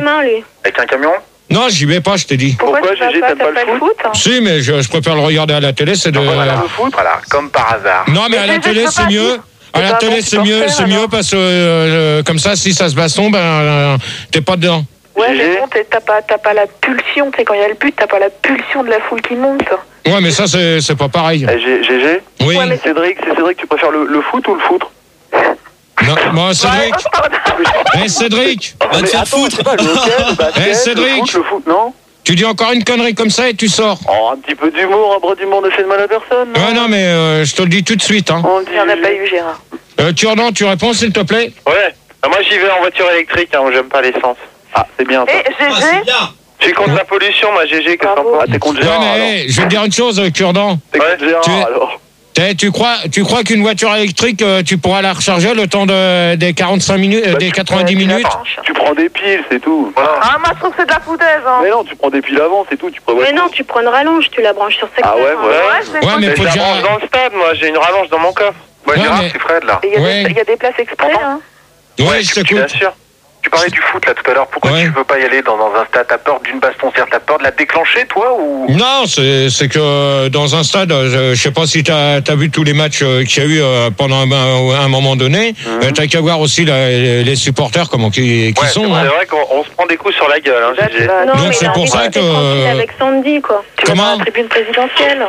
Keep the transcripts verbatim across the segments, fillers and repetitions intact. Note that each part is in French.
demain, lui. Avec un camion? Non, j'y vais pas, je t'ai dit. Pourquoi, Pourquoi Gégé, t'aimes pas le foot, hein? Si, mais je, je préfère le regarder à la télé, c'est de... Voilà, le foot, voilà, comme par hasard. Non, mais à Mais la Gégé, télé, je peux c'est pas mieux. dire. À la C'est télé, pas c'est bon mieux, supporter, c'est mieux alors. parce que euh, comme ça, si ça se baston, ben euh, t'es pas dedans. Ouais, mais Gégé. bon, t'es- t'as pas, t'as pas la pulsion, tu sais, quand il y a le but, t'as pas la pulsion de la foule qui monte. Ouais, mais ça, c'est c'est pas pareil. Eh, G- Gégé? Oui. Ouais, mais Cédric, c'est Cédric, tu préfères le, le foot ou le foutre? Non, bon, Cédric. Ouais, Eh, Cédric, Va te faire attends, foutre. je sais pas, le hockey, le basket, Eh, Cédric. le foot, le foot, non? tu dis encore une connerie comme ça et tu sors. Oh, un petit peu d'humour, un bras d'humour ne fait de mal à personne, non? Ouais, non, mais euh, je te le dis tout de suite. Hein. On dit il y en a Gégé. pas eu, Gérard. Euh, Cure-dent, tu réponds, s'il te plaît? Ouais, bah, moi j'y vais en voiture électrique, hein, moi j'aime pas l'essence. Ah, c'est bien ça. Et Ah, c'est Gégé, bien. Je suis contre la pollution, moi Gégé, qu'est-ce que t'en Bravo. penses? Ah, t'es contre Ouais, Gérard, mais alors. hey, je vais te dire une chose, euh, Cure-dent. T'es Ouais. contre Gérard, Tu es- alors. T'es- Tu crois, tu crois qu'une voiture électrique, euh, tu pourras la recharger le temps de, des quarante-cinq minutes, euh, Bah, des tu- quatre-vingt-dix tu la minutes? branches. Tu prends des piles, c'est tout. Voilà. Ah, moi, je trouve que c'est de la foutaise, hein. Mais non, tu prends des piles avant, c'est tout. Tu prévois. Mais non, tu prends une rallonge, tu la branches sur secteur. Ah ouais, hein. voilà. Ouais, c'est Ouais, faux. mais Mais faut je la déjà- branche dans le stade, moi, j'ai une rallonge dans mon coffre. Ouais, Ouais, Gérard, mais- c'est Fred, là. Et il y, a Ouais. des- il y a des places exprès, hein. Ouais, je tu t'écoute. l'assures. Tu parlais du foot là tout à l'heure, pourquoi Ouais. tu veux pas y aller dans, dans un stade? T'as peur d'une baston, c'est-à-dire t'as peur de la déclencher toi ou? Non, c'est c'est que euh, dans un stade, euh, je sais pas si t'as as vu tous les matchs euh, qu'il y a eu euh, pendant un, un moment donné. Mhm. Euh, t'as qu'à voir aussi la- les, les supporters comment qui, qui Ouais, sont. c'est vrai, hein. c'est vrai qu'on on se prend des coups sur la gueule, hein, Là, tu Gégé. vas, Non, Donc, mais c'est il a pour envie ça de rester que- tranquille avec Sandy, quoi. tu vas Comment dans la tribune présidentielle.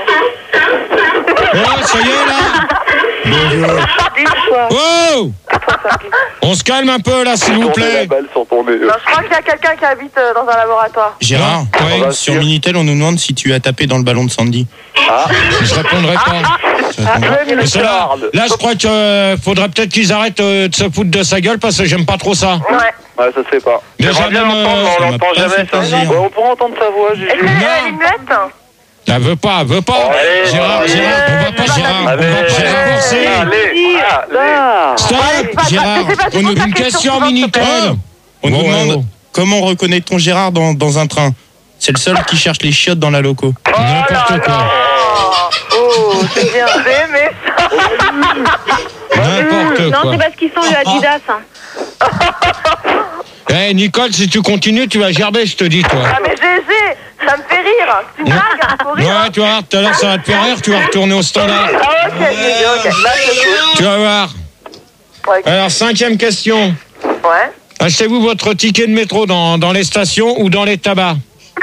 Oh, ça y est là. Dis-toi. Oh, on se calme un peu là, s'il vous Tourner la plaît. balle sans tomber. Non, je crois qu'il y a quelqu'un qui habite euh, dans un laboratoire. Gérard, Ouais. On va sur suivre. Minitel, on nous demande si tu as tapé dans le ballon de Sandy. Ah, Je répondrai pas. Ah, Glenn Mais ça, là, Richard. là, je crois qu'il faudrait peut-être qu'ils arrêtent euh, de se foutre de sa gueule parce que j'aime pas trop ça. Ouais. Ouais, ça se fait pas. Déjà, J'aimerais bien même, l'entendre, euh, mais on ça m'a l'entend pas jamais, fait ça. plaisir. Ouais, on pourra entendre sa voix, Gégé. Est-ce qu'elle Non. a une lunette? Elle veut pas, elle veut pas. Oh, allez, Gérard, allez, Gérard, on va pas, allez, Gérard, on allez, va pas allez, forcer. allez, allez. Stop, Allez, pas- Gérard. c'est pas- c'est On pas nous ta une question question suivante, Minitel. On nous Ouais, demande ouais. comment reconnaît ton Gérard dans, dans un train. C'est le seul qui cherche les chiottes dans la loco. N'importe quoi. Oh, oh, c'est bien. J'ai aimé ça. N'importe Non, quoi. c'est parce qu'ils sont le Adidas. Hein. Eh, Nicole, si tu continues, tu vas gerber, je te dis, toi. Ah, mais Gégé, ça me fait rire. Tu me blagues, faut rire. Ouais, tu vas voir, tout à l'heure, ça va te faire rire, tu vas retourner au standard. Ah, ok, Gégé, ok. Là, c'est cool. Tu vas voir. Ouais. Alors, cinquième question. Ouais. Achetez-vous votre ticket de métro dans, dans les stations ou dans les tabacs?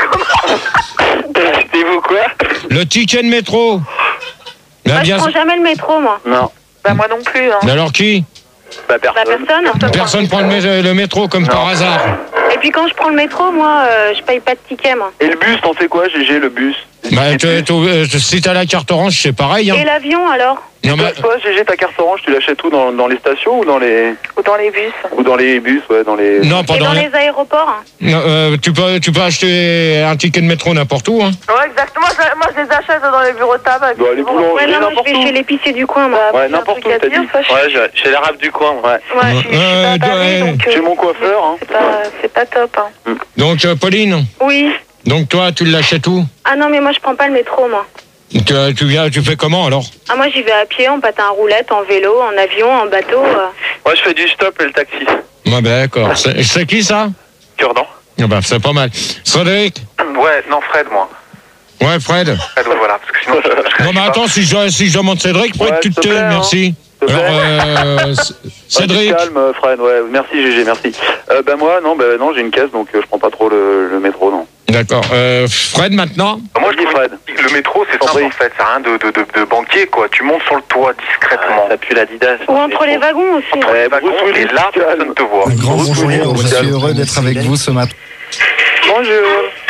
Achetez-vous quoi? Le ticket de métro. Bah, Moi, je bien... prends jamais le métro, moi. Non. Bah, moi non plus, hein. Mais alors qui? Bah, Bah, personne. personne. Personne prend le, mé- le métro comme par hasard. Et puis quand je prends le métro, moi, euh, je paye pas de ticket, moi. Et le bus, t'en fais quoi, Gégé, le bus? Bah, tu- tu- euh, si t'as la carte orange, c'est pareil. Hein. Et l'avion, alors? Non, Toi, mais- toi, Gégé, ta carte orange, tu l'achètes où? dans, dans les stations ou dans les Ou dans les bus. ou dans les bus, ouais, dans les. non, pas Et dans dans les- les aéroports? Hein. Non, euh, tu peux, tu peux acheter un ticket de métro n'importe où. Hein. Ouais, exactement. Je- Moi, je les achète dans les bureaux de tabac. Dans les boulons. Ouais, non, moi, n'importe je vais où. chez l'épicier du coin, moi. Bah, Ouais, j'ai un n'importe truc où, à t'as dire, dit. ça, je- Ouais, j'ai- chez les rap du coin, ouais. Ouais, je suis- je suis Euh, pas à Paris, ouais. donc euh, Chez mon coiffeur, hein. c'est pas, c'est pas top. Hein. Donc, euh, Pauline, Oui. donc toi, tu l'achètes où? Ah non, mais moi, je prends pas le métro, moi. tu, tu viens, tu fais comment alors? Ah, moi, j'y vais à pied, en patin à roulettes, en vélo, en avion, en bateau. euh. Moi, je fais du stop et le taxi. Ouais, ben d'accord. C'est c'est qui ça? Cure-dent. Ah bah, c'est pas mal. Frédéric? Ouais, non, Fred, moi. Ouais, Fred. Fred, ouais, voilà, parce que sinon, je, je Non, mais attends, si je, si je demande Cédric, Fred, Ouais, tu te s'il te tais, plaît, hein. merci. S'il te Alors, plaît. euh, C- Cédric. Calme, Fred, ouais. Merci, Gégé, merci. Euh, ben moi, non, ben non, j'ai une caisse, donc euh, je prends pas trop le, le métro, non. D'accord. Euh, Fred, maintenant? Moi, je dis Fred. Le métro, c'est simple en fait, c'est rien de, de, de, de banquier quoi. Tu montes sur le toit discrètement. Ça pue l'Adidas. Ou entre les wagons aussi. Ouais, Les wagons, Bruce Willis, et là, calme. personne te voit. Un grand Bruce bonjour, Willis, je suis calme. heureux d'être avec vous ce matin. Bonjour.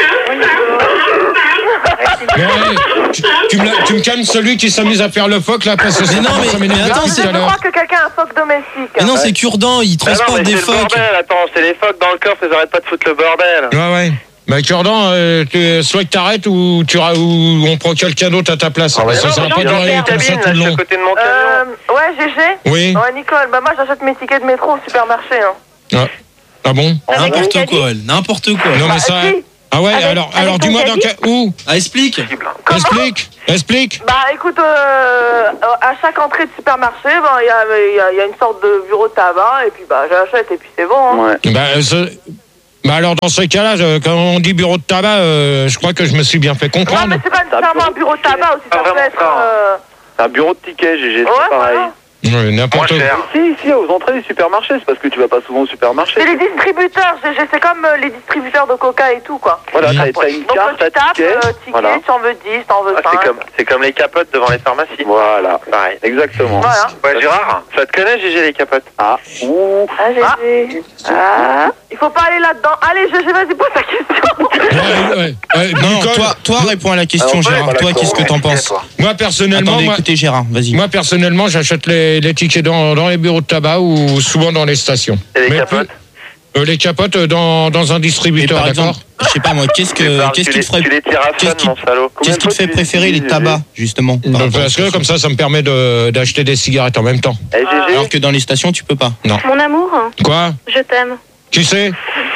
Ouais, tu, tu me, la- tu me calmes celui qui s'amuse à faire le phoque là parce que Mais non, ça mais- m'énerve mais attends, depuis c'est- tout à Je l'heure. crois que quelqu'un a un phoque domestique. Mais non, c'est Cure-dent, il transporte mais des c'est le phoques. bordel, attends, c'est les phoques dans le coffre, ils arrêtent pas de foutre le bordel. Ouais, ouais. Bah, Cure-dent, euh, tu- soit que t'arrêtes ou, tu, ra- ou on prend quelqu'un d'autre à ta place. Ah ouais, ça non, ça va mais pas j'ai durer une comme ça cabine, tout là, le je suis à long. côté de mon Euh, camion. ouais, Gégé. Oui. Ouais, Nicole, bah moi j'achète mes tickets de métro au supermarché. Hein. Ah, ah bon? Avec N'importe un quoi, elle, n'importe quoi. Non, Bah, mais ça. si. Ah ouais, Avec- alors, avec alors ton dis-moi dans caddie quel. Où? Ah, explique. Explique, explique. Bah écoute, euh, à chaque entrée de supermarché, bah, il y, a, il y a- il y a une sorte de bureau de tabac, et puis bah j'achète, et puis c'est bon. Hein. Ouais. Bah, ce- Bah alors dans ce cas-là, je- quand on dit bureau de tabac, euh, je crois que je me suis bien fait Non, comprendre. mais c'est pas nécessairement un bureau de tabac aussi, Pas ça peut vraiment être. ça. euh, C'est un bureau de tickets, G G, c'est Ouais, pareil. voilà. Ouais, Moins n'importe cher. Si, si, aux entrées des supermarchés, c'est parce que tu vas pas souvent au supermarché. C'est les distributeurs, G G, c'est comme euh, les distributeurs de coca et tout, quoi. Voilà, Mmh. t'as t'as une Donc carte, tu t'as tapes, ticket. euh, ticket, Voilà. tu en veux dix, t'en veux Ah, cinq. c'est comme, c'est comme les capotes devant les pharmacies. Voilà, Pareil. exactement. Voilà. Ouais, Gérard, ça te connaît, G G, les capotes? Ah, ouh. Ah, G G. Ah. Il faut pas aller là-dedans. Allez, G G, vas-y, pose ta question. Ouais, ouais. Euh, Non, Nicole, toi, toi réponds à la question, Alors, ouais, Gérard. voilà, Toi, comment qu'est-ce que on t'en fait, penses? toi moi personnellement, Attendez, moi, écoutez Gérard, vas-y. moi personnellement, j'achète les, les tickets dans, dans les bureaux de tabac ou souvent dans les stations. Et les Mais capotes? plus- euh, les capotes euh, dans, dans un Mais distributeur, par d'accord. exemple, je sais pas moi, qu'est-ce Tu que parles, qu'est-ce tu qui les- te ferait Tu les tires à qu'est-ce fun, qui- mon salaud. qu'est-ce qui te fait préférer les tabacs justement par Donc, rapport à parce ce que comme ça, ça me permet de- d'acheter des cigarettes en même temps. Eh, G G, Alors que dans les stations, tu peux pas. Mon amour, Quoi? je t'aime. Qui c'est?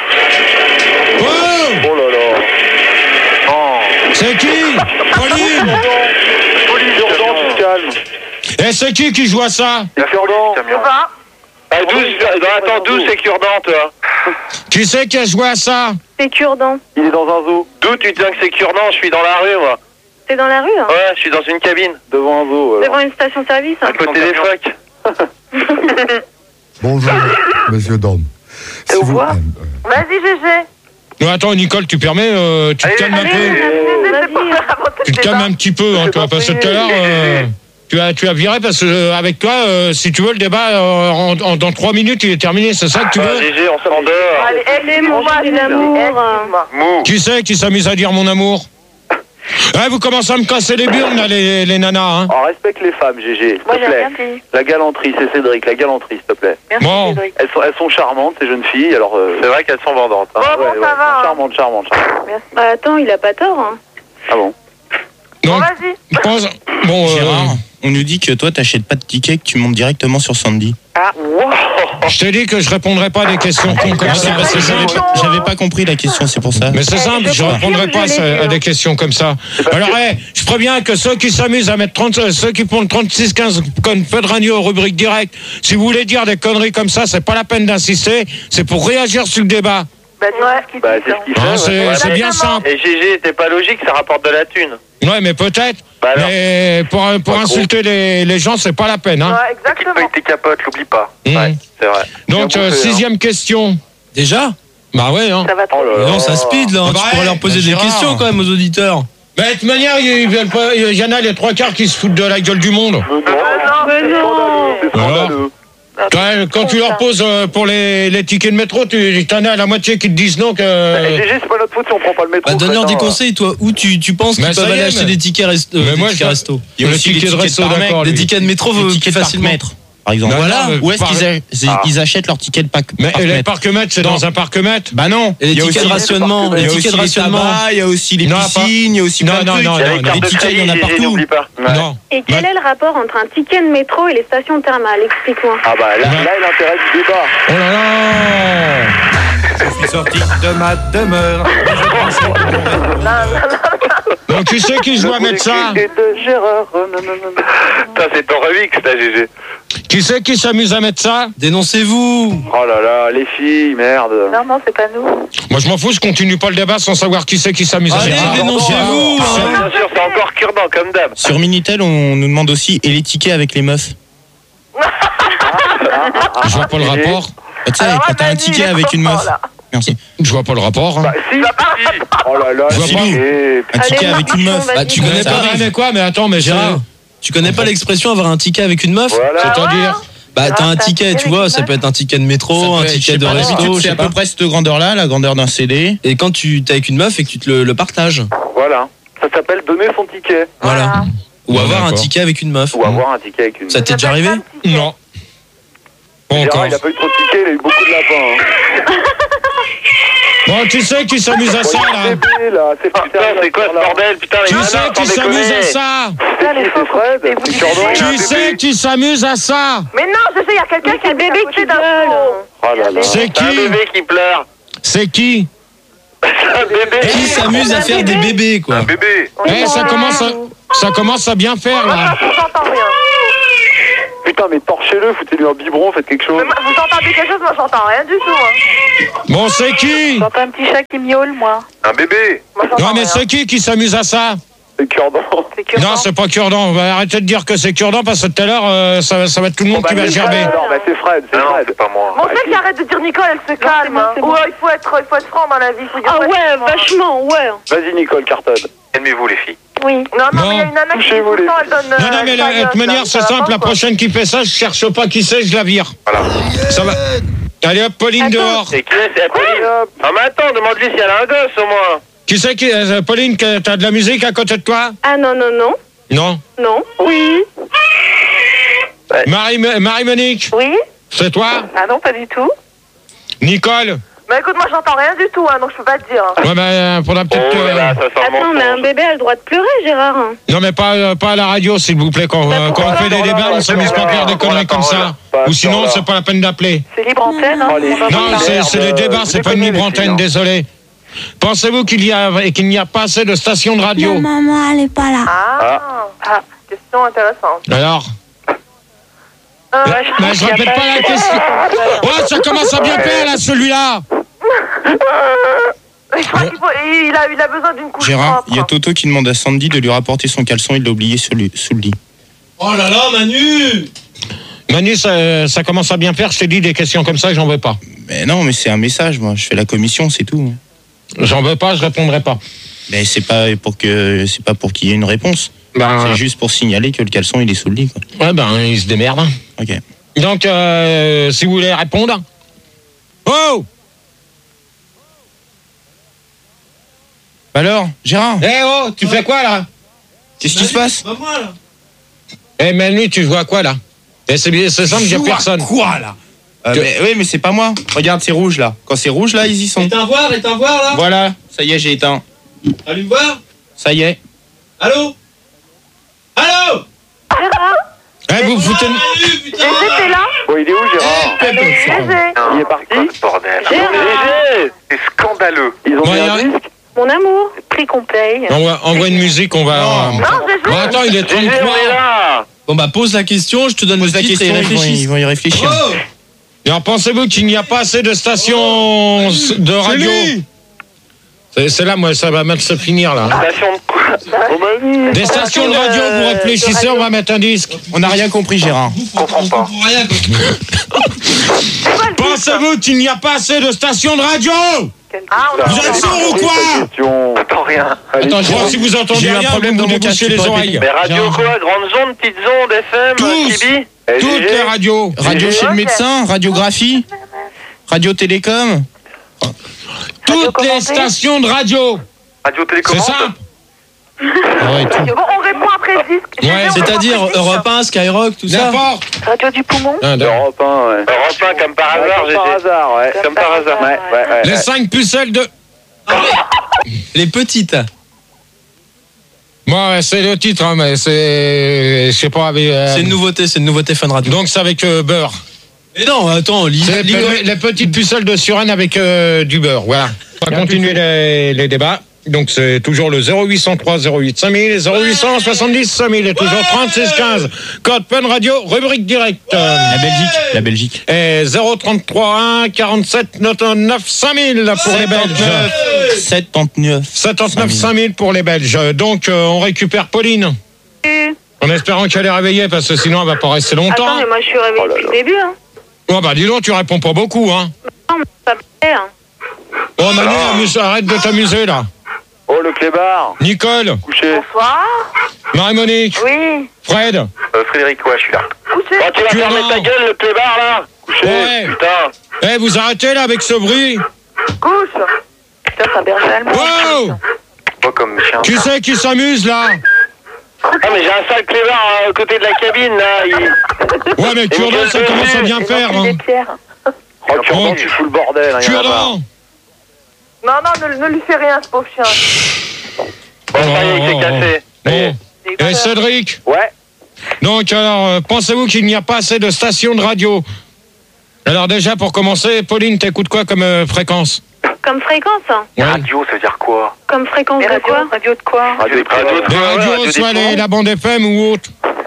Oh! oh là là. Oh. C'est qui? Pauline! Police, urgent, tu te calmes. Et c'est qui qui joue à ça? C'est Cure-dent. Tu vas? Ah, douze, attends, douze, c'est cure-dent, toi. Qui c'est qui a joué à ça? C'est cure-dent. Il est dans un zoo, D'où tu te dis que c'est cure-dent? Je suis dans la rue, moi. C'est dans la rue, hein, Ouais, je suis dans une cabine. devant un zoo. alors. devant une station-service. Hein. À côté des phoques. Bonjour, monsieur Dom. T'es au vous- revoir. euh, Vas-y, G G. Non, attends, Nicole, tu permets, euh, tu te Allez, calmes un Allez, peu. G G, c'est Vas-y. pour faire avancer Tu le te calmes débat. un petit peu, hein, C'est toi, pas parce que tout à payé. l'heure, euh, tu as, tu as viré parce que euh, avec toi, euh, si tu veux, le débat, euh, en, en- dans trois minutes, il est terminé, c'est ça que tu Ah, veux? G G, on s'en dehors. Allez, excuse-moi, Allez, G G, l'amour. excuse-moi. Mou. Qui c'est qui s'amuse à dire mon amour? Ouais, vous commencez à me casser les burnes, là, les, les nanas, hein? On respecte les femmes, G G, s'il Moi, te j'ai plaît. rien dit. La galanterie, c'est Cédric, la galanterie, s'il te plaît. Merci, Bon. Cédric. Elles sont, elles sont charmantes, ces jeunes filles, alors... euh, C'est vrai qu'elles sont vendantes. Hein. Bon, bon, ouais, ça ouais, va. hein. Charmantes, charmantes, charmantes. Bah, attends, il a pas tort. Hein. Ah bon? Bon, Donc, vas-y. je pense- bon, euh, Gérard, on nous dit que toi, t'achètes pas de tickets, que tu montes directement sur Sandy. je t'ai dit que je répondrais pas à des questions cons comme Non, c'est ça. parce que j'avais pas, j'avais pas compris la question, c'est pour ça. Mais c'est simple, je je confirme, répondrai pas à, je l'ai ça- vu, à hein. des questions comme ça. Alors, hey, je préviens que ceux qui s'amusent à mettre trente, euh, ceux qui font trente-six quinze comme Feu de Radio, rubrique directe, si vous voulez dire des conneries comme ça, c'est pas la peine d'insister, c'est pour réagir sur le débat. Bah, dis ce qu'il Bah, dit, c'est hein. ce qu'il fait. Hein, ouais. c'est Ouais. c'est bien Exactement. simple. Et G G, t'es pas logique, ça rapporte de la thune. Ouais, mais peut-être. Bah alors, Mais pour, pour Pas insulter les, les gens, c'est pas la peine. Hein. Ouais, qui te exactement. paye tes capotes, l'oublie pas. Mmh. Ouais, c'est vrai. Donc, Bien euh, bouffé, hein. sixième question. Déjà? Bah ouais, hein. Ça va trop. Oh là là. Non, ça speed là, Ah tu bah pourrais ouais, leur poser bah des Gérard. questions quand même aux auditeurs. Mais de toute manière, il il viennent pas- il y en a les trois quarts qui se foutent de la gueule du monde. Mais non, Mais c'est non. scandaleux, c'est Voilà. scandaleux. Quand, quand tu leur poses euh, pour les, les tickets de métro, tu t'en as à la moitié qui te disent non. Eh, Que... G G, c'est pas notre faute si on prend pas le métro. Bah, donne-leur crétin, des là. conseils, toi. Où tu, tu penses qu'ils Bah, ça peuvent y aller est, acheter mais- des tickets resto, Mais des moi, tickets je- resto. Il y a Le aussi ticket les de tickets resto, par mec, d'accord, Des lui. tickets de métro les euh, plus tickets de facilement. parc-mètre, par exemple. Non, Voilà, non, mais où est-ce par- qu'ils a- c'est- Ah. ils achètent leurs tickets de pack- Mais et les parc-mètre? parcs-mètres, c'est Dans- dans un parc-mètre? Bah non. Et les Il y a tickets de aussi- rationnement, il y les a tickets aussi de les rationnement. tabacs, il y a aussi les Non, pas- piscines, il y a aussi Non, plein de non, trucs. non, Il y a les non, cartes les de tickets, il y en a crédit, G G, partout. n'oublie pas. Ouais. Non. Et quel est le rapport entre un ticket de métro et les stations thermales? Explique-moi. Ah bah là, là est l'intérêt du débat. Oh là là. Je suis sorti de ma demeure. Donc tu sais qui joue à mettre ça? Et de Gérard, euh, non, non, non, non. Putain, c'est ton remix, là, G G. Qui c'est qui s'amuse à mettre ça? Dénoncez-vous. Oh là là, les filles, merde. Non, non, c'est pas nous. Moi je m'en fous, je continue pas le débat sans savoir qui c'est qui s'amuse à Allez, mettre ça. dénoncez-vous. Ah, hein. bien sûr, c'est encore cure-dent, comme d'hab. Sur Minitel, on nous demande aussi, et les tickets avec les meufs? Je vois pas le rapport. Bah, tu sais, Alors, quand t'as un vas-y, ticket il est avec trop une fort, meuf. là. Merci. Je vois pas le rapport. Hein. Bah si, si. Oh là là, Je vois si. pas. Et- Un ticket Allez, avec une meuf. Marchand, Bah, tu vas-y. connais ça pas. arrive. mais quoi? Mais attends, mais Gérard, tu connais pas l'expression avoir un ticket avec une meuf? Voilà. C'est-à-dire? Bah, t'as Ah, un t'as ticket, un tu ticket vois, avec ça une peut être un ticket de métro, Ça un peut être- je ticket sais de pas, resto, d'habitude, je c'est sais à peu pas. près cette grandeur-là, la grandeur d'un C D. Et quand tu t'es avec une meuf et que tu te le, le partages. Voilà. Ça s'appelle donner son ticket. Voilà. Ou Ouais, avoir un d'accord. ticket avec une meuf. Ou avoir un ticket avec une. Ça t'est déjà arrivé? Non. Pas Gérard, encore. il a pas eu trop de tickets, il a eu beaucoup de lapins. Hein. Bon, tu sais qui s'amuse à ça Oh, il y a là? un bébé, là. C'est Ah, Putain, c'est quoi ce bordel? Putain, les Qui nanas, c'est sans qui s'amuse déconner. à ça? C'est qui, c'est Fred? Et vous C'est dites- Cure-dent, il a un Qui bébé. c'est qui s'amuse à ça? Mais non, je sais, il y a quelqu'un Mais qui c'est a le bébé qui d'un gueule. Oh là là. C'est C'est un qui? bébé qui pleure. C'est qui? C'est un bébé. Qui s'amuse à faire des bébés, quoi. Un bébé. Eh, ça commence à, ça commence à bien faire là. Ah, je n'entends rien. putain, mais torchez-le, foutez-lui un biberon, faites quelque chose. Mais moi, vous entendez quelque chose? Moi, j'entends rien du tout. Hein. Bon, c'est qui? J'entends un petit chat qui miaule, moi. Un bébé. Moi, j'entends Non, mais rien. c'est qui qui s'amuse à ça? C'est cure-dent. C'est cure-dent. Non, c'est pas cure-dent. Bah, arrêtez de dire que c'est cure-dent parce que tout à l'heure, euh, ça, ça va être tout le monde Bon, qui bah, va c'est gerber. Fred, alors, bah, c'est Fred, c'est Non, Fred. c'est pas moi. Mon frère qui arrête de dire Nicole, elle se calme. c'est bon, c'est bon. Ouais, il faut être, il faut être franc dans la vie. Il faut dire Ah ouais, vachement. vachement, ouais. Vas-y, Nicole, cartonne. Calmez-vous, les filles. Oui. Non, non, Non. mais il y a une nana qui dit Touchez-vous, tout le les temps, elle donne. Non, non, mais la, de toute manière, c'est simple. La prochaine qui fait ça, je cherche pas qui c'est, je la vire. Voilà. Ça va. Allez hop, Pauline Attends. dehors. Et qui est, c'est Pauline? Ah, mais attends, demande-lui si elle a un gosse, au moins. Qui c'est qui, euh, Pauline, que t'as de la musique à côté de toi? Ah non, non, non. Non. Non. Oui. Marie, Marie-Monique, Oui. c'est toi? Ah non, pas du tout. Nicole? Mais écoute, moi, j'entends rien du tout, hein, donc je peux pas te dire. Ouais, bah, euh, pour la petite. Oh là là, euh, ça sent le Attends, mais un mensonge. bébé a le droit de pleurer, Gérard. Non, mais pas, euh, pas à la radio, s'il vous plaît. Quand, euh, quand on fait des débats, on s'amuse pas à faire des conneries comme ça. Ou sinon, c'est pas la peine d'appeler. C'est libre antenne, hein. Oh, les On va filles. Non, pas c'est parler. c'est les débats, c'est pas une libre antenne, désolé. Pensez-vous qu'il y a et qu'il n'y a pas assez de stations de radio? Maman, elle est pas là. Ah, ah. Question intéressante. Alors? Euh, Bah, je répète pas la question. Ouais, ça commence à bien faire là, celui-là. je crois qu'il faut, il, a, il a besoin d'une couche Gérard, propre. il y a Toto qui demande à Sandy de lui rapporter son caleçon, il l'a oublié sous le, sous le lit. Oh là là, Manu! Manu, ça, ça commence à bien faire. Je t'ai dit des questions comme ça, j'en veux pas. Mais non, mais c'est un message, moi. Je fais la commission, c'est tout. J'en veux pas, je répondrai pas. Mais c'est pas pour que c'est pas pour qu'il y ait une réponse. Ben, C'est juste pour signaler que le caleçon il est sous le lit, quoi. ouais, ben, il se démerde. Ok. Donc, euh, si vous voulez répondre. Oh! Alors, Gérard, Eh oh, tu fais quoi là? qu'est-ce qui se passe? Pas moi, là. Eh Manu, tu joues à quoi là? Eh, c'est bien- c'est simple, il n'y a personne. Quoi là euh, Que- mais, Oui, mais c'est pas moi. Regarde, c'est rouge là. Quand c'est rouge là, ils y sont. Éteins voir, éteins voir, là. Voilà, ça y est, j'ai éteint. Allume voir. Ça y est. Allô? Allô? Eh, vous foutez. Manu, putain! Gégé, t'es là? Bon, il est où, Gérard? Gégé. Il est parti? Oh, ce bordel. Gérard. Gégé. C'est scandaleux. Ils ont Ouais, mis un ouais. disque? Mon amour. Prix qu'on paye. Envoie, envoie une musique, on va. Non. Non, Gégé. Bon, attends, il est Gégé, on est trente-trois. là. Bon, bah, pose la question, je te donne Pose le la titre question, et ils vont, y- réfléchis. ils vont y réfléchir. Oh! Alors, pensez-vous qu'il n'y a pas assez de stations de radio? C'est c'est là, moi, ça va mal se finir là. Station de quoi? On m'a dit. Des stations de radio, vous réfléchissez, on va mettre un disque. On n'a rien compris, Gérard. On comprend pas. rien, quoi. Pensez-vous qu'il n'y a pas assez de stations de radio? Ah, on a Vous êtes sourds ou quoi? Question. Attends, rien. Allez, Attends, Bon, si vous entendez J'ai eu un rien, problème vous dans vous mon casque, débouchez tu les peux oreilles. Mais radio Gérard. quoi? Grande zone, petite zone, F M, Tous. T B? Eh, Toutes Gégé. les radios. Radio chez le Ok. médecin, radiographie, radio télécom. Toutes les stations de radio. Radio C'est télécommande? simple. Ah ouais, tout. Bon, on répond après le disque. Ouais, Gégé, on C'est-à-dire répond après le disque. Europe un, Skyrock, tout ça. N'importe. Radio du poumon. Ah, d'accord. Europe un, ouais. Europe un, comme par hasard, Comme par j'étais. hasard, ouais. Comme par hasard. Ouais, ouais, ouais. Les ouais. cinq pucelles de. Les petites. Bon, ouais, c'est le titre, hein, mais c'est. Je sais pas, avec. euh, C'est une nouveauté, c'est une nouveauté Fun Radio. Donc, c'est avec euh, beurre. Mais non, attends, lis, C'est lis- les, les petites pucelles de Suresnes avec euh, du beurre. Voilà. On va continuer les, les débats. Donc, c'est toujours le zéro huit cent trois zéro huit cinq mille et zéro huit cent soixante-dix cinq mille et toujours trente-six quinze. Code Fun Radio, rubrique directe. La Belgique, la Belgique. Et zéro trente-trois un quarante-sept neuf cinq mille pour les Belges. soixante-neuf. soixante-neuf cinq mille pour les Belges. Donc, euh, on récupère Pauline. En espérant qu'elle est réveillée, parce que sinon, elle va pas rester longtemps. Attends, mais moi je suis réveillée Oh là depuis là. le début. Hein. Oh, bah, dis donc, tu réponds pas beaucoup, hein. Non, mais ça me plaît. Hein. Oh, Manu, amuse- arrête de t'amuser, là. Oh, le clébard. Nicole, Couché. Bonsoir. Marie-Monique, Oui. Fred. Euh, Frédéric, ouais, je suis là. Couché. Oh, tu vas Tu fermer vas- ta gueule, le clébard, là? Couché, Ouais. putain. Eh, vous arrêtez, là, avec ce bruit. Couche. Putain, c'est un berger allemand. Wow. Pas comme chien. Qui c'est qui s'amuse, là? Ah, mais j'ai un sale clébard à côté de la cabine, là. Il... Ouais, mais Cure-dent, ça commence à bien faire, Des hein. pierres. Oh, Cure-dent, tu fous le bordel. hein, y en a marre. Cure-dent. Non, non, ne, ne lui fais rien, ce pauvre chien. Bon, ça y est, il Oh, s'est cassé. Bon. C'est Et Cédric. Ouais. Donc, alors, euh, pensez-vous qu'il n'y a pas assez de stations de radio? Alors, déjà, pour commencer, Pauline, t'écoutes quoi comme euh, fréquence? Comme fréquence. Hein. Ouais. Radio, ça veut dire quoi? Comme fréquence Mais de radio, quoi? radio de quoi? Radio Radio de Des Ouais, radios, radio soit des les, la bande F M ou autre.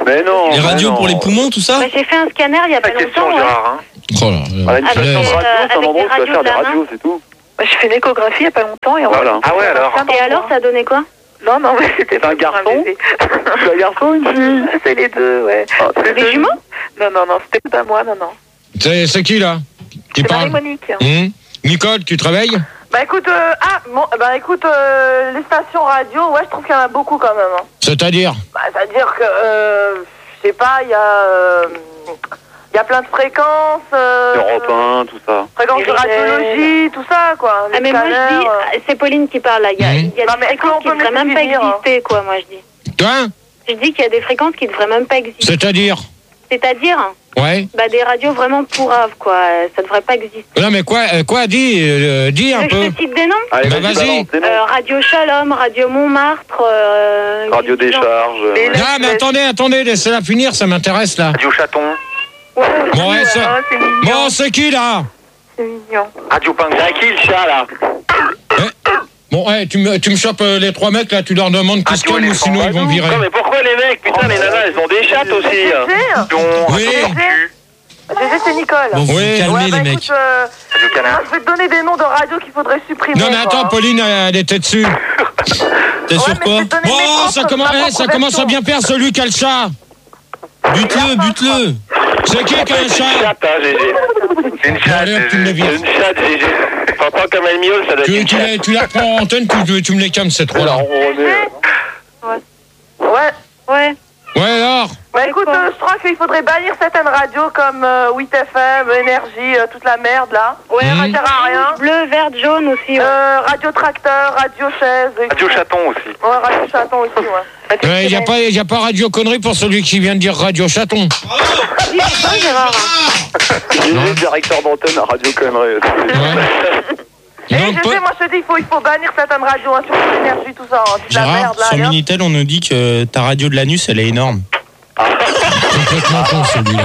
Mais non. Les mais radios non. pour les poumons, tout ça? Bah, j'ai fait un scanner il y a pas La question, longtemps. Ouais. Gérard. Hein. Oh là là. Voilà, une Avec, station de euh, radio, c'est un avec endroit où des tu vas faire radios des de la radios, main. c'est tout. Bah, j'ai fait une échographie il y a pas longtemps et on Voilà. Ah ouais, alors. Et alors, ça donnait quoi? Non, non, mais c'était C'est un pas garçon bébé. C'est un garçon ou une fille? C'est les deux, ouais. Ah, C'est Des deux. jumeaux? Non, non, non, c'était pas moi, non, non. C'est c'est qui là qui C'est parle? Marie-Monique. Hum Nicole, tu travailles? Bah écoute, euh, ah, bon, bah écoute, euh, les stations radio, ouais, je trouve qu'il y en a beaucoup quand même. Hein. C'est-à-dire? Bah, c'est-à-dire que, euh, je sais pas, il y a, euh, il y a plein de fréquences. Euh, Europe un, tout ça. Fréquences de radiologie, tout ça, quoi. Ah, mais moi je dis, euh... c'est Pauline qui parle là. Il y a, Mmh. il y a Non, des mais fréquences on qui peut devraient me même pas laisser finir, exister, quoi, moi je dis. Toi? Je dis qu'il y a des fréquences qui devraient même pas exister. C'est-à-dire? C'est-à-dire, Ouais. bah, des radios vraiment pourraves, quoi. Ça devrait pas exister. Non mais quoi, euh, quoi, dis, euh, dis un Je peu. te cite des noms. Allez, Bah, vas-y, vas-y. balance des noms. Euh, Radio Shalom, Radio Montmartre. Euh, Radio qu'est-ce qu'ils ont Décharge. Mais- euh, Non mais attendez, attendez, laissez-la finir, ça m'intéresse là. Radio Chaton. Ouais, Bon, ouais, ça- Ah, c'est mignon. Bon, c'est qui là? C'est mignon. Radio Pingouin. C'est qui le chat là? Bon, ouais, tu me, tu me chopes euh, les trois mecs là, tu leur demandes qu'ils se Radio calment ou éléphant. sinon ils vont virer. Non mais pourquoi les mecs? Putain, les nanas, elles ont des chattes aussi. Gégé Donc, Oui. Gégé, c'est Nicole. Bon, vous Oui. vous calmez, Ouais, bah, les mecs. écoute, euh, Radio moi, Canard. je vais te donner des noms de radios qu'il faudrait supprimer. Non mais quoi, attends, hein. Pauline, elle, elle était dessus. T'es Ouais, sur mais quoi? je vais te donner mes Oh, propres- ça commence, ma eh, propre ça commence à version. bien faire celui qui a le chat. Bute-le, bute-le. C'est qui qui a un C'est une chat? chatte, hein, Gégé. C'est une Bon, chatte, allez, hop, tu me les Gégé. vires. C'est une chatte, Gégé. T'entends comme elle miaule, ça doit être Tu, une tu, chatte. les- tu la reprends en antenne, tu, tu me les calmes, c'est trop là. Ouais. ouais. Ouais alors? Bah écoute, euh, je crois qu'il faudrait bannir certaines radios comme euh, huit F M, Énergie, euh, toute la merde là. Ouais, Mmh. Ça sert à rien. Bleu, vert, jaune aussi. Ouais. Euh, radio Tracteur, Radio Chaise. et Radio tout. Chaton aussi. Ouais, Radio Chaton aussi, ouais. Il n'y a, pas- y a pas Radio Connerie pour celui qui vient de dire Radio Chaton. Dis, c'est pas Gérard. J'ai le directeur d'antenne à Radio Connerie. Et Non, je pas- sais, moi je te dis, il faut, il faut bannir certaines radios, hein, surtout l'énergie, tout ça, hein, toute la Gérard, merde là. sur et hop. Minitel, on nous dit que ta radio de l'anus, elle est énorme. Complètement con celui-là.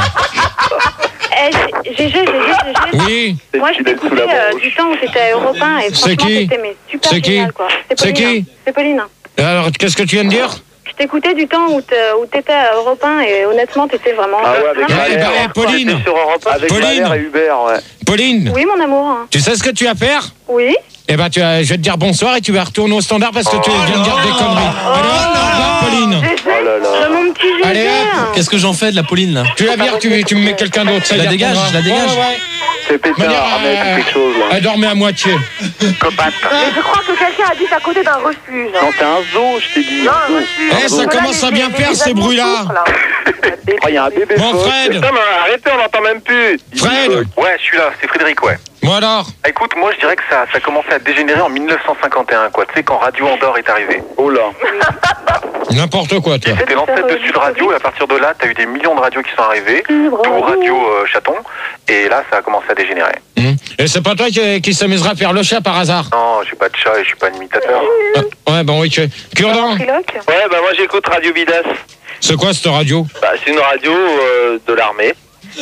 Eh, G G, G G, G G. Oui, Moi, je t'écoutais euh, du temps où t'étais à Europe un et C'est franchement, qui c'était mais super C'est qui génial, quoi. C'est Pauline, qui hein. C'est Pauline. alors qu'est-ce que tu viens de dire? Je t'écoutais du temps où t'es- où t'étais à Europe un et honnêtement, t'étais vraiment... Ah ouais, avec vraiment Eh Valère. ben, eh, Pauline, C'était sur Europe un. Avec Pauline. Valère et Hubert, ouais. Pauline, Oui, mon amour. hein. tu sais ce que tu vas à faire? Oui. Eh ben, tu vas- je vais te dire bonsoir et tu vas retourner au standard parce que tu viens de dire des conneries. Allez, hop, au revoir, Pauline. G G, Oh là Euh, là. mon petit G G. Allez, hop. Qu'est-ce que j'en fais de la Pauline là? Tu la vires, tu, tu me mets quelqu'un d'autre. ça Je la y dégage, répondra. je la dégage. Ouais, ouais. C'est pété Manière, un armée, euh, quelque chose là. Elle dormait à moitié. Copate. mais je crois que quelqu'un habite à côté d'un refuge. Non, c'est un zoo, je t'ai dit. Non, un un zoo. refuge. Eh, ça Voilà, commence les- à bien les- faire, les ces animaux bruits-là. souffrent, là. Oh, il y a un bébé Bon, phoque. Fred. Putain, mais arrêtez, on n'entend même plus. Fred, Ouais, je suis là, c'est Frédéric, ouais. bon alors, Ah, écoute, moi je dirais que ça, ça a commencé à dégénérer en mille neuf cent cinquante et un, quoi. Tu sais, quand Radio Andorre est arrivé. Oh là. n'importe quoi, toi. C'était l'ancêtre de Sud Radio, et à partir de là, t'as eu des millions de radios qui sont arrivées, tout Radio euh, Chaton, et là, ça a commencé à dégénérer. Hum. Et c'est pas toi qui, qui s'amusera à faire le chat par hasard? Non, j'ai pas de chat et je suis pas un imitateur. Ah, ouais, bon, ok. Cure-dent, Triloque. Ouais, bah moi j'écoute Radio Bidas. c'est quoi cette radio? Bah, c'est une radio euh, de l'armée.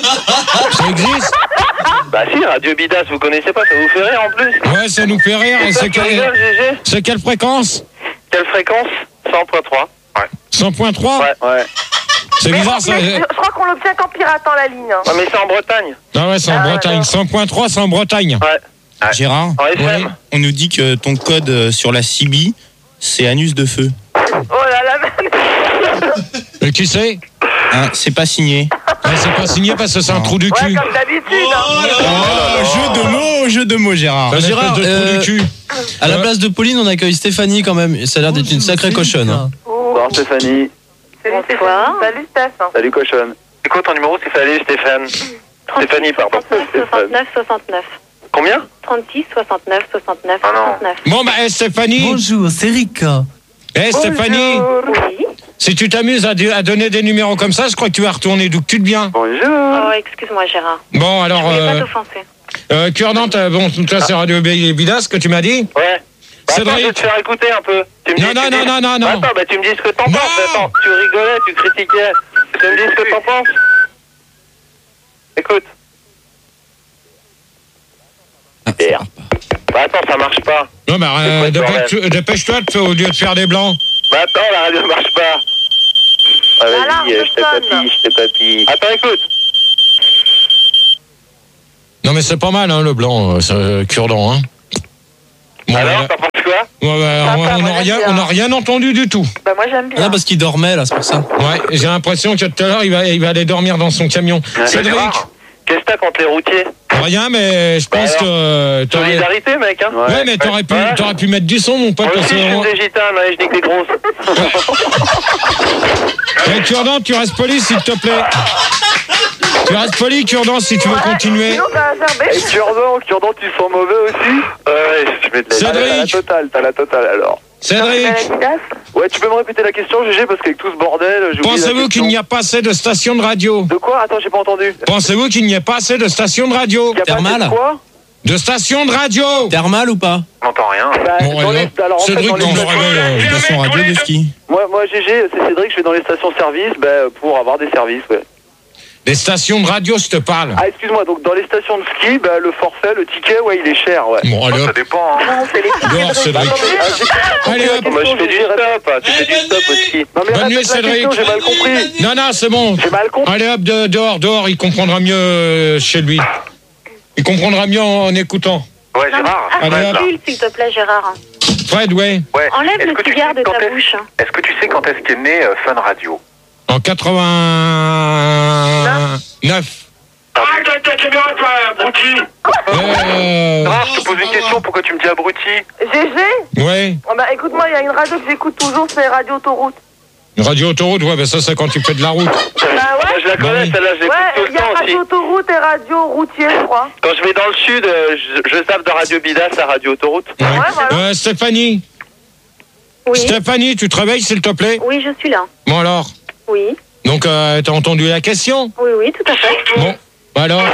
Ça existe? Bah si, Radio Bidas, vous connaissez pas, ça vous fait rire en plus. Ouais, ça nous fait rire. Et Ça, c'est tu rigoles, quelle, G G? c'est quelle fréquence? Quelle fréquence? cent point trois. Ouais. cent point trois? Ouais. Ouais. C'est Mais bizarre en ça. plus, je, je crois qu'on l'obtient qu'en piratant la ligne. hein. Ouais, mais c'est en Bretagne. Ah ouais, c'est en Ah ouais, Bretagne. non. cent point trois, c'est en Bretagne. Ouais. Gérard, En F M. Ouais. on nous dit que ton code euh, sur la C B, c'est anus de feu. Oh là là, mais... Et qui c'est? Hein, c'est pas signé. Ouais, c'est pas signé parce que c'est un Non. trou du cul. Ouais, comme d'habitude. hein. Oh, jeu de mots, jeu de mots, Gérard. Un espèce Gérard, de trou euh, du cul. À la Ouais. place de Pauline, on accueille Stéphanie quand même. Ça a l'air d'être une sacrée cochonne. hein. Bonsoir Stéphanie. Salut, Bonsoir. Stéphane. Salut, Steph. hein. Salut cochonne. C'est quoi ton numéro? C'est Salut Stéphane. Stéphanie, pardon. soixante-neuf, soixante-neuf, soixante-neuf. Combien? trente-six, soixante-neuf, soixante-neuf, Ah non. soixante-neuf. Bon, bah, eh, Stéphanie. Bonjour, c'est Rika. Eh, Stéphanie. Oui. Si tu t'amuses à, di- à donner des numéros comme ça, je crois que tu vas retourner d'où que tu te viens. Bonjour. Oh, excuse-moi, Gérard. Bon, Je alors, voulais pas euh, t'offenser. euh, Cure-dent, t'as- bon, toi, c'est Radio Bidas que tu m'as dit. Ouais. Bah, attends, Cédric. je vais te faire écouter un peu. Tu me Non, dis- non, tu non, dis- non, non, non. Attends, bah tu me dis ce que t'en Non. penses. Attends, tu rigolais, tu critiquais. Tu me dis ce que t'en penses. Écoute. Merde. Bah attends, ça marche pas. Non, bah, C'est euh, quoi ce dépêche- dépêche-toi de- au lieu de faire des blancs. Bah attends, la radio marche pas. Ah, L'alarme vas-y, de je te sonne. papille, je te papille. Attends, écoute. Non, mais c'est pas mal, hein, le blanc, euh, c'est euh, cure-dent, hein. Bon, Alors, ouais, t'en penses quoi? ouais, ouais, Sympa, on- on moi, n'a j'aime rien, bien. on n'a rien entendu du tout. Bah moi j'aime Ah bien. non, parce qu'il dormait là, c'est pour ça. Ouais, j'ai l'impression que tout à l'heure, il va, il va aller dormir dans son camion. Cédric, Qu'est-ce que t'as contre les routiers? rien, mais je pense Bah que euh, t'aurais... Solidarité, mec, hein? Ouais, mais t'aurais pu, Ouais. t'aurais pu mettre du son, mon pote. Moi parce aussi, que je suis on- des gitanes, hein, je nique les grosses. Eh, Cure-dent, tu restes poli, s'il te plaît. Tu restes poli, Cure-dent, si tu veux continuer. Sinon, ça va faire Et bête. cure-dent, cure-dent, tu sens mauvais aussi? Ouais, je mets de la... Cédric. T'as la totale, t'as la totale, alors. Cédric, Ouais, tu peux me répéter la question, G G, parce qu'avec tout ce bordel, j'ai oublié la pensez-vous qu'il question. n'y a pas assez de stations de radio? De quoi? Attends, j'ai pas entendu. Pensez-vous qu'il n'y ait pas assez de stations de radio? Y a pas Thermal. de quoi? De stations de radio? Thermal ou pas? On n'entend rien. Bah, Bon, dans allez, les... alors, en fait, Cédric, dans les dans le stations- réveil, euh, Station radio de ski. Moi, moi, G G, c'est Cédric, je vais dans les stations-service bah, pour avoir des services, ouais. Les stations de radio, je te parle. Ah, excuse-moi, donc dans les stations de ski, bah, le forfait, le ticket, ouais, il est cher, ouais. Bon, allez Ça hop, dépend. Hein. Non, c'est les dehors, Cédric. Ah, j'ai pas compris Allez, la hop. question, Moi, je fais G G, du répète. stop. Tu fais du stop au ski. Non, mais Bonne nuit, répète la Cédric. question, j'ai mal compris. Non, non, c'est bon. J'ai mal compris. Allez hop, de- dehors, dehors, il comprendra mieux euh, chez lui. Il comprendra mieux en, en écoutant. Ouais, Gérard. Allez, Fred, hop. là. Recule, s'il te plaît, Gérard. Fred, ouais. Ouais. Enlève Est-ce le que tu cigare sais de quand ta est-ce- bouche. Est-ce que tu sais quand est-ce qu'est né euh, Fun Radio? En quatre-vingt-neuf. Arrête avec ta caméra, toi, abruti. Euh, Gérard, je te pose une question, pourquoi tu me dis abruti? G G, ouais. oh, bah écoute-moi, il y a une radio que j'écoute toujours, c'est Radio Autoroute. Radio autoroute, ouais, ben ça, c'est quand tu fais de la route. Bah ouais. Je la connais, Bah oui. celle-là, je l'écoute tout Ouais, le il y a temps aussi. Radio Autoroute et Radio Routier, je crois. Quand je vais dans le sud, euh, je, je tape de Radio Bidas à Radio Autoroute. Ouais. voilà. Euh, Stéphanie. Oui. Stéphanie, tu te réveilles, s'il te plaît? Oui, je suis là. Bon, alors. Oui. Donc, euh, t'as entendu la question? Oui, oui, tout à fait. Bon, bah alors.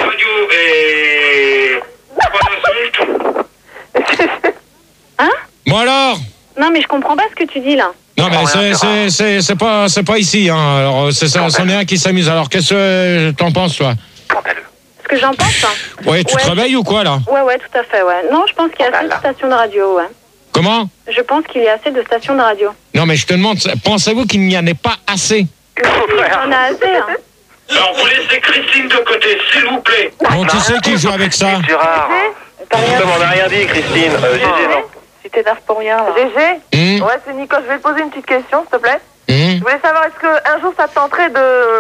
Hein? Bon, alors. Non, mais je comprends pas ce que tu dis là. Non, mais rien, c'est, Gérard. c'est, c'est, c'est pas, c'est pas ici, hein. Alors, c'est ça, c'en est un qui s'amuse. Alors, qu'est-ce que t'en penses, toi? Scandaleux. Ce que j'en pense, hein. Ouais, tu Ouais. te réveilles ou quoi, là? Ouais, ouais, tout à fait, ouais. Non, je pense qu'il y a assez de stations de radio, ouais. Comment? Je pense qu'il y a assez de stations de radio. Non, mais je te demande, pensez-vous qu'il n'y en ait pas assez? Oui, on a assez, hein. Alors, vous laissez Christine de côté, s'il vous plaît. Bon, tu sais qui joue avec ça? Gérard. Comme on n'a rien dit, Christine. Euh, G G, non. Si t'énerves pour rien, là. G G, Hum, ouais, c'est Nico, je vais te poser une petite question, s'il te plaît. hum. Je voulais savoir, est-ce qu'un jour ça te tenterait de...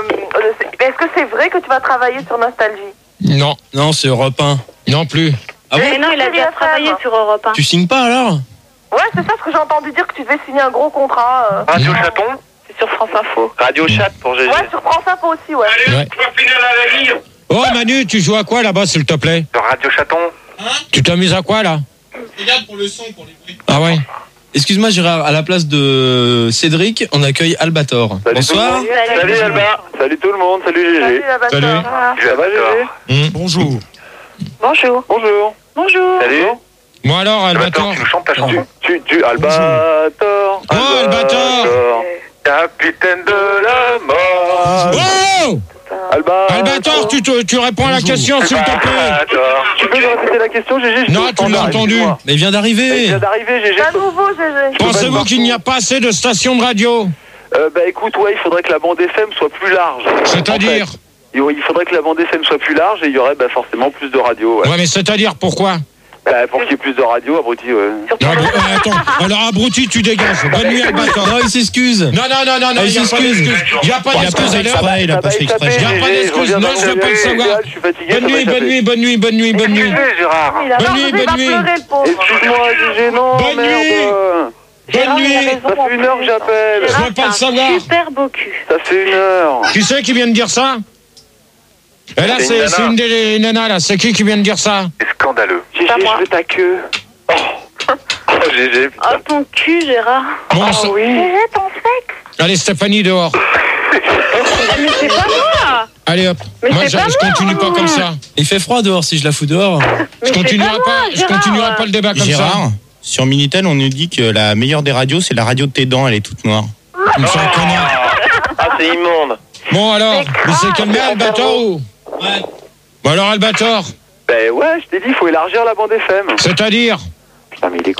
de- Est-ce que c'est vrai que tu vas travailler sur Nostalgie? Non, Non, c'est Europe un. non plus. Ah bon? Mais non, il a déjà travaillé sur Europe un. Tu signes pas alors? Ouais, c'est ça, parce que j'ai entendu dire que tu devais signer un gros contrat. euh. Radio Chaton. C'est sur France Info. Radio Chat pour G G. Ouais, sur France Info aussi, ouais. Allez, Ouais. point final à la ligne. Oh, Manu, tu joues à quoi, là-bas, s'il te plaît? Sur Radio Chaton. Tu t'amuses à quoi, là? Regarde pour le son, pour les bruits. Ah ouais? Excuse-moi Gérard, à la place de Cédric, on accueille Albator. Salut tout le Bonsoir. monde. Salut Alba. Salut tout le monde. Salut G Salut, G. la bâtard. Salut. Voilà. Ça va G G? Bonjour. Bonjour. Bonjour. Bonjour. Salut. Bon, alors, Albator. Tu nous chantes ta chanson. Tu, tu, Albator. Oh, Albator. Capitaine de la mort. Oh! Albator. Albator, tu, te- tu réponds à la question, s'il te plaît. Albator. Tu peux me répéter la question, G G? Je Non, suis au tu l'as standard, entendu. excuse-moi. Mais il vient Il d'arriver. vient d'arriver, G G. C'est à nouveau, G G. Pensez-vous qu'il n'y a pas assez de stations de radio? Euh, bah écoute, ouais, il faudrait que la bande F M soit plus large. C'est-à-dire? En fait. Il faudrait que la bande F M soit plus large et il y aurait bah, forcément plus de radio. Ouais. Ouais, mais c'est-à-dire pourquoi? Bah, pour qu'il y ait plus de radio, abruti, ouais. Non, abru- euh, attends, alors abruti, tu dégages. Bonne nuit, Albator. Non, il s'excuse. Non, non, non, non, non, Ah, il n'y a il pas s'excuse. d'excuse. Il n'y a pas Il a d'excuse, pas fait allez, hop. exprès, il a pas fait exprès. Il n'y a pas d'excuse, non, je ne veux pas le savoir. Je suis fatigué. Bonne nuit, bonne nuit, bonne nuit, bonne nuit, bonne nuit. Excusez, Gérard. Il a Bonne marre, nuit, il bonne va nuit. pleurer, le pauvre. Excuse-moi, G G, non, Bonne merde. nuit. Bonne nuit. Ça fait une heure que j'appelle. Je veux pas le savoir. Super beau cul. Ça fait une heure. Qui c'est qui vient de dire ça? Et là, C'est une c'est nana. c'est une des nanas, là. C'est qui qui vient de dire ça? C'est scandaleux. G G, je veux ta queue. Oh, oh G G, Oh, ton cul, Gérard. Bon, ça- oui. Gérard, ton sexe. Allez, Stéphanie, dehors. Mais c'est pas moi. Allez, hop. Mais Moi, c'est je, pas je moi. continue pas comme ça. Il fait froid dehors si je la fous dehors. Je Mais c'est continuerai pas pas, moi, je Gérard. continuerai pas le débat comme ça. Gérard, sur Minitel, on nous dit que la meilleure des radios, c'est la radio de tes dents, elle est toute noire. Comme ça, un connard. Ah, c'est immonde. Bon, alors, il s'est calmé, Albator, ou? Ouais. Bon, alors, Albator, Ben ouais, je t'ai dit, il faut élargir la bande F M. c'est-à-dire? Putain, mais il est con, quoi. Mais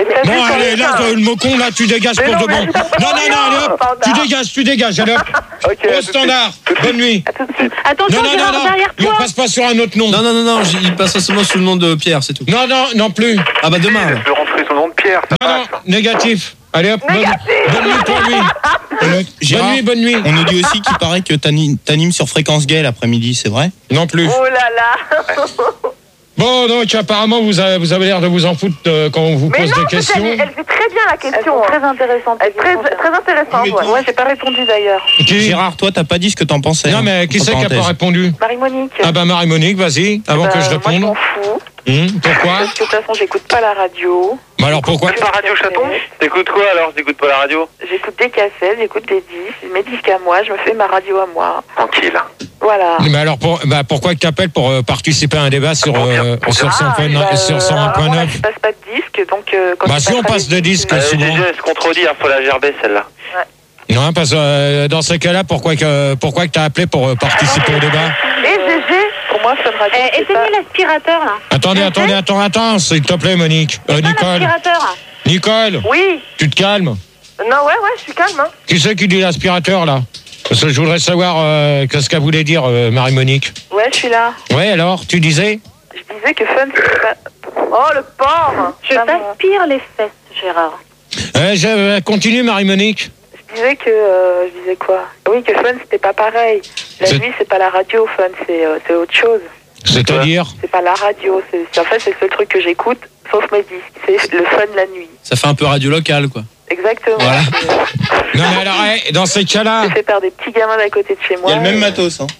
Bon, allez, là, le mot con, là, tu dégages pour de bon. Non, non, non, allez, hop, tu dégages, tu dégages, allez, hop. Au standard. Bonne nuit. Attention, Non, non, non, Gérard, non, derrière il toi. passe pas sur un autre nom. Non, non, non, non, j- il passe seulement sous le nom de Pierre, c'est tout. Non, non, non plus. Ah bah demain. alors. Je vais rentrer son nom de Pierre. Ça Non, non, passe. négatif. Allez, hop, bonne, bonne nuit pour lui. Bonne Gérard, nuit, bonne nuit. on nous dit aussi qu'il paraît que t'ani- t'animes sur Fréquence Gay l'après-midi, c'est vrai? Non plus. Oh là là. Bon, donc apparemment, vous avez, vous avez l'air de vous en foutre euh, quand on vous Mais pose non, des parce questions. qu'elle elle fait très bien la question. Elles sont hein. très intéressantes. Elle est très, très intéressante. Mais Ouais. toi- Ouais, j'ai pas répondu d'ailleurs. Qui Gérard, toi, t'as pas dit ce que t'en pensais. Non, hein, mais qui entre c'est qui a pas parenthèses. répondu? Marie-Monique. Ah bah Marie-Monique, vas-y, avant Bah, que je Moi, je réponde. m'en fous. Hum, pourquoi? Parce que de toute façon, j'écoute pas la radio. Bah alors pourquoi? Pas Radio Chaton. T'écoutes quoi alors? T'écoutes pas la radio? J'écoute des cassettes, j'écoute des disques, mes disques à moi, je me fais ma radio à moi. Tranquille. Voilà. Mais alors pour, bah pourquoi que t'appelles pour euh, participer à un débat sur, euh, sur cent point neuf? bah, Sur euh, cent un point alors, là, neuf? je passe pas de disques, donc... Euh, quand Bah je si on passerai passe de disques Euh, souvent. G G, elle se contredit, il faut la gerber celle-là. Non, parce que euh, dans ces cas-là, pourquoi que pourquoi que t'as appelé pour euh, participer au débat? Et G G, Pour moi, Fun Radio, Eh, c'est pas... éteignez l'aspirateur, là. Attendez, attendez, attends, attends, s'il te plaît, Monique. Euh, C'est pas Nicole, l'aspirateur. Nicole, oui. tu te calmes. Non, ouais, ouais, je suis calme. Hein. Qui c'est qui dit l'aspirateur là? Parce que je voudrais savoir euh, qu'est-ce qu'elle voulait dire, euh, Marie-Monique. Ouais, je suis là. Ouais, alors, tu disais? Je disais que Fun, c'est pas... Oh, le porc. Je Pas moi. t'aspire les fesses, Gérard. Euh, je, euh, continue, Marie-Monique. Je disais que... euh, je disais quoi? Oui, que Fun, c'était pas pareil. La C'est- nuit, c'est pas la radio, Fun, c'est euh, c'est autre chose. C'est-à-dire? C'est pas la radio, c'est c'est- en fait, c'est le seul truc que j'écoute, sauf mes disques. C'est le Fun la nuit. Ça fait un peu radio locale, quoi. Exactement. Voilà. Non, mais alors, eh, dans ces cas-là. C'est fait par des petits gamins d'à côté de chez Il moi. y a le même et- matos, hein.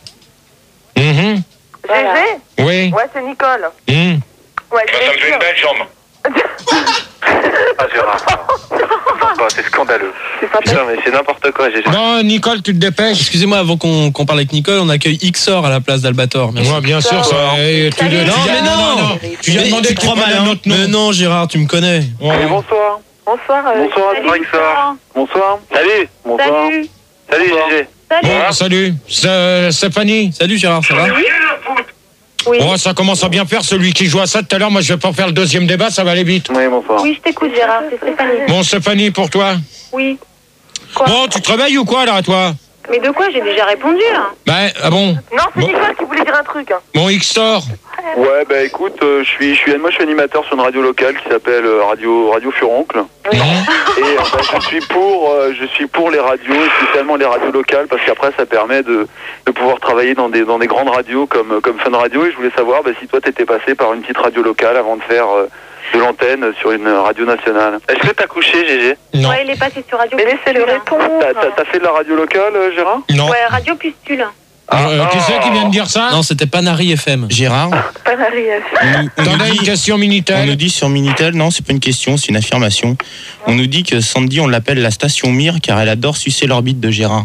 Mhm. Voilà. G G. Oui. Ouais, c'est Nicole. Mhm. Ouais, je Ça vais me fait une dire. belle jambe. Ah Gérard. Sympa, c'est scandaleux. C'est sympa. Putain, mais c'est n'importe quoi, G G. Bon, Nicole, tu te dépêches. Excusez-moi, avant qu'on qu'on parle avec Nicole, on accueille Xor à la place d'Albator. Merci. Moi, bien sûr, ça. eh, tu, Salut. tu- Non, tu- mais non. Tu viens Mais demander tu que crois tu mal, prennes hein. un autre nom. Mais non, Gérard, tu me connais. Ouais. Allez, bonsoir. Bonsoir. euh, Bonsoir, Salut, Franck Sor. Victor. Bonsoir. Salut. Bonsoir. Salut. Salut, G G. Salut. Bon, salut. C'est- Stéphanie. Salut Gérard, ça va? Rien à foutre. Oui. Oh, ça commence à bien faire, celui qui joue à ça tout à l'heure. Moi, je vais pas faire le deuxième débat, ça va aller vite. Oui, bonsoir. Oui, je t'écoute, Gérard. C'est Stéphanie. Bon, Stéphanie, pour toi. Oui. Quoi? Bon, tu te réveilles ou quoi, là, toi? Mais de quoi? J'ai déjà répondu, là. Ben, ah bon? Non, c'est Bon. Nicole qui voulait dire un truc. Hein. Bon, Xtor. Ouais, bah écoute, euh, je suis, je suis, moi je suis animateur sur une radio locale qui s'appelle euh, Radio Radio Furoncle. Mhm. Et euh, bah, je suis pour, euh, je suis pour les radios, et spécialement les radios locales, parce qu'après ça permet de, de pouvoir travailler dans des dans des grandes radios comme comme Fun Radio. Et je voulais savoir bah, si toi t'étais passé par une petite radio locale avant de faire euh, de l'antenne sur une radio nationale. Est-ce que t'as couché, G G? Non. Ouais, il est passé sur Radio Mais laissez-le Pustule. répondre. T'as t'as- t'as fait de la radio locale, euh, Gérard? Non. Ouais, Radio Pustule. Euh, qui c'est qui vient de dire ça? Non, c'était Panari F M. Gérard, Pas la réaction. on nous, on T'en nous as une dit, question on Minitel? nous dit sur Minitel, non, c'est pas une question, c'est une affirmation. On nous dit que Sandy, on l'appelle la station Mir car elle adore sucer l'orbite de Gérard.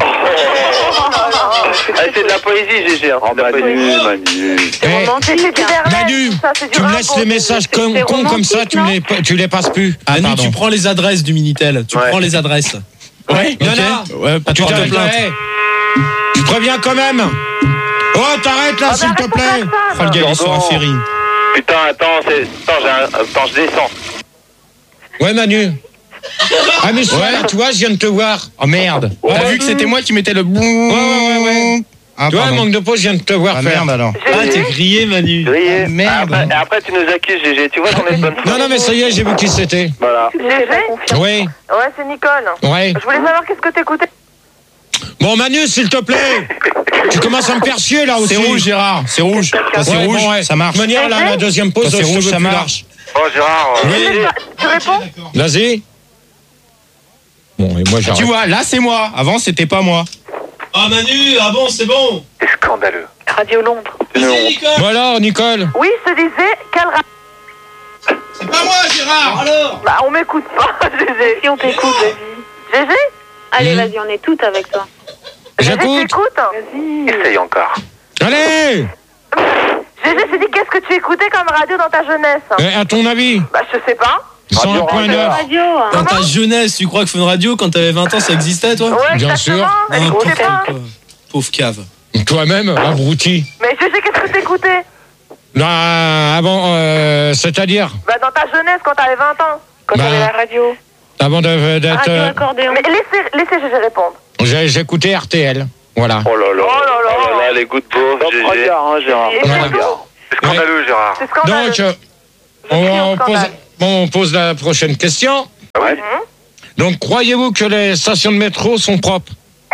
Ah, c'est de la poésie, G G. Hein. Oh, Manu, Manu. C'est Eh, romantique. C'est du Verlaine, Manu, ça, c'est du tu me Rimbaud, laisses les c'est- messages c'est- con- c'est cons comme ça, tu, romantique, me les, tu les passes plus. Ah, Manu, pardon. tu prends les adresses du Minitel. Tu Ouais. prends les adresses. Ouais, Non, ok. non. Ouais, pas de Tu porte problème. plainte. t'arrêtes. Tu préviens quand même. Oh, t'arrêtes là, Ah, s'il mais te arrête plaît. ton personne. Oh, le gars, il est sur un Pardon. ferry. Putain, attends, c'est... Attends, j'ai un... attends, je descends. Ouais, Manu. Ah, mais ouais, tu vois, je viens de te voir. Oh merde. Ouais. T'as vu que c'était moi qui mettais le boum. Ouais, ouais, ouais, ouais. Ah, Tu vois, pardon. manque de pause, je viens de te voir Ah, faire. merde alors. Ah, t'es grillé, Manu. Grillé. Ah, merde. Après, après, tu nous accuses, G G. Tu vois qu'on est de bonne foi. Non, non, mais ça y est, j'ai vu qui c'était. Voilà. G G. Oui, Ouais, c'est Nicole. ouais. Je voulais savoir qu'est-ce que t'écoutais. Bon, Manu, s'il te plaît. Tu commences à me faire chier là aussi. C'est rouge, Gérard. C'est rouge. Quand c'est Ouais, rouge, bon, ouais. ça marche. De manière, là, la deuxième pause, Quand c'est je te rouge, veux ça plus là. marche. Oh, Gérard. euh, Oui. Tu réponds? Vas-y. Bon, et moi, Tu j'arrête. vois, là c'est moi. Avant, c'était pas moi. Ah Manu, ah bon, c'est bon. C'est scandaleux. Radio Londres. une honte. Nicole. Bon alors, Nicole. Oui, je te disais, quelle ra- C'est pas moi, Gérard. Alors. Bah, on m'écoute pas, G G. Si on t'écoute, vas-y. G G? Allez, Mhm. vas-y, on est toutes avec toi. G G, J'écoute. t'écoutes? Vas-y. Essaye encore. Allez. G G, c'est dit, qu'est-ce que tu écoutais comme radio dans ta jeunesse? Eh, à ton avis, Bah, je sais pas. cent un point neuf. Radio. Dans ta jeunesse, tu crois que Fun Radio, quand t'avais vingt ans, ça existait, toi? Ouais, Bien exactement. sûr. Elle écoutait N'importe pas. quoi. Pauvre cave. Toi-même, abruti. Mais G G, qu'est-ce que t'écoutais? Non, avant, euh, c'est-à-dire. Bah, dans ta jeunesse, quand t'avais vingt ans. quand Bah. on est à la radio. Avant de- d'être. Radio euh, accordéon. Mais laissez, laissez G G répondre. j'ai- J'écoutais R T L. Voilà. Oh là là. Oh là là. Oh là là, les gouttes beaufs. Top G G. regard, hein, Gérard. Et Top Voilà. regard. C'est scandaleux, Gérard. C'est scandaleux. Donc, euh, Je on, crie au on pose, scandale. bon, on pose la prochaine question. Ouais. Donc, croyez-vous que les stations de métro sont propres?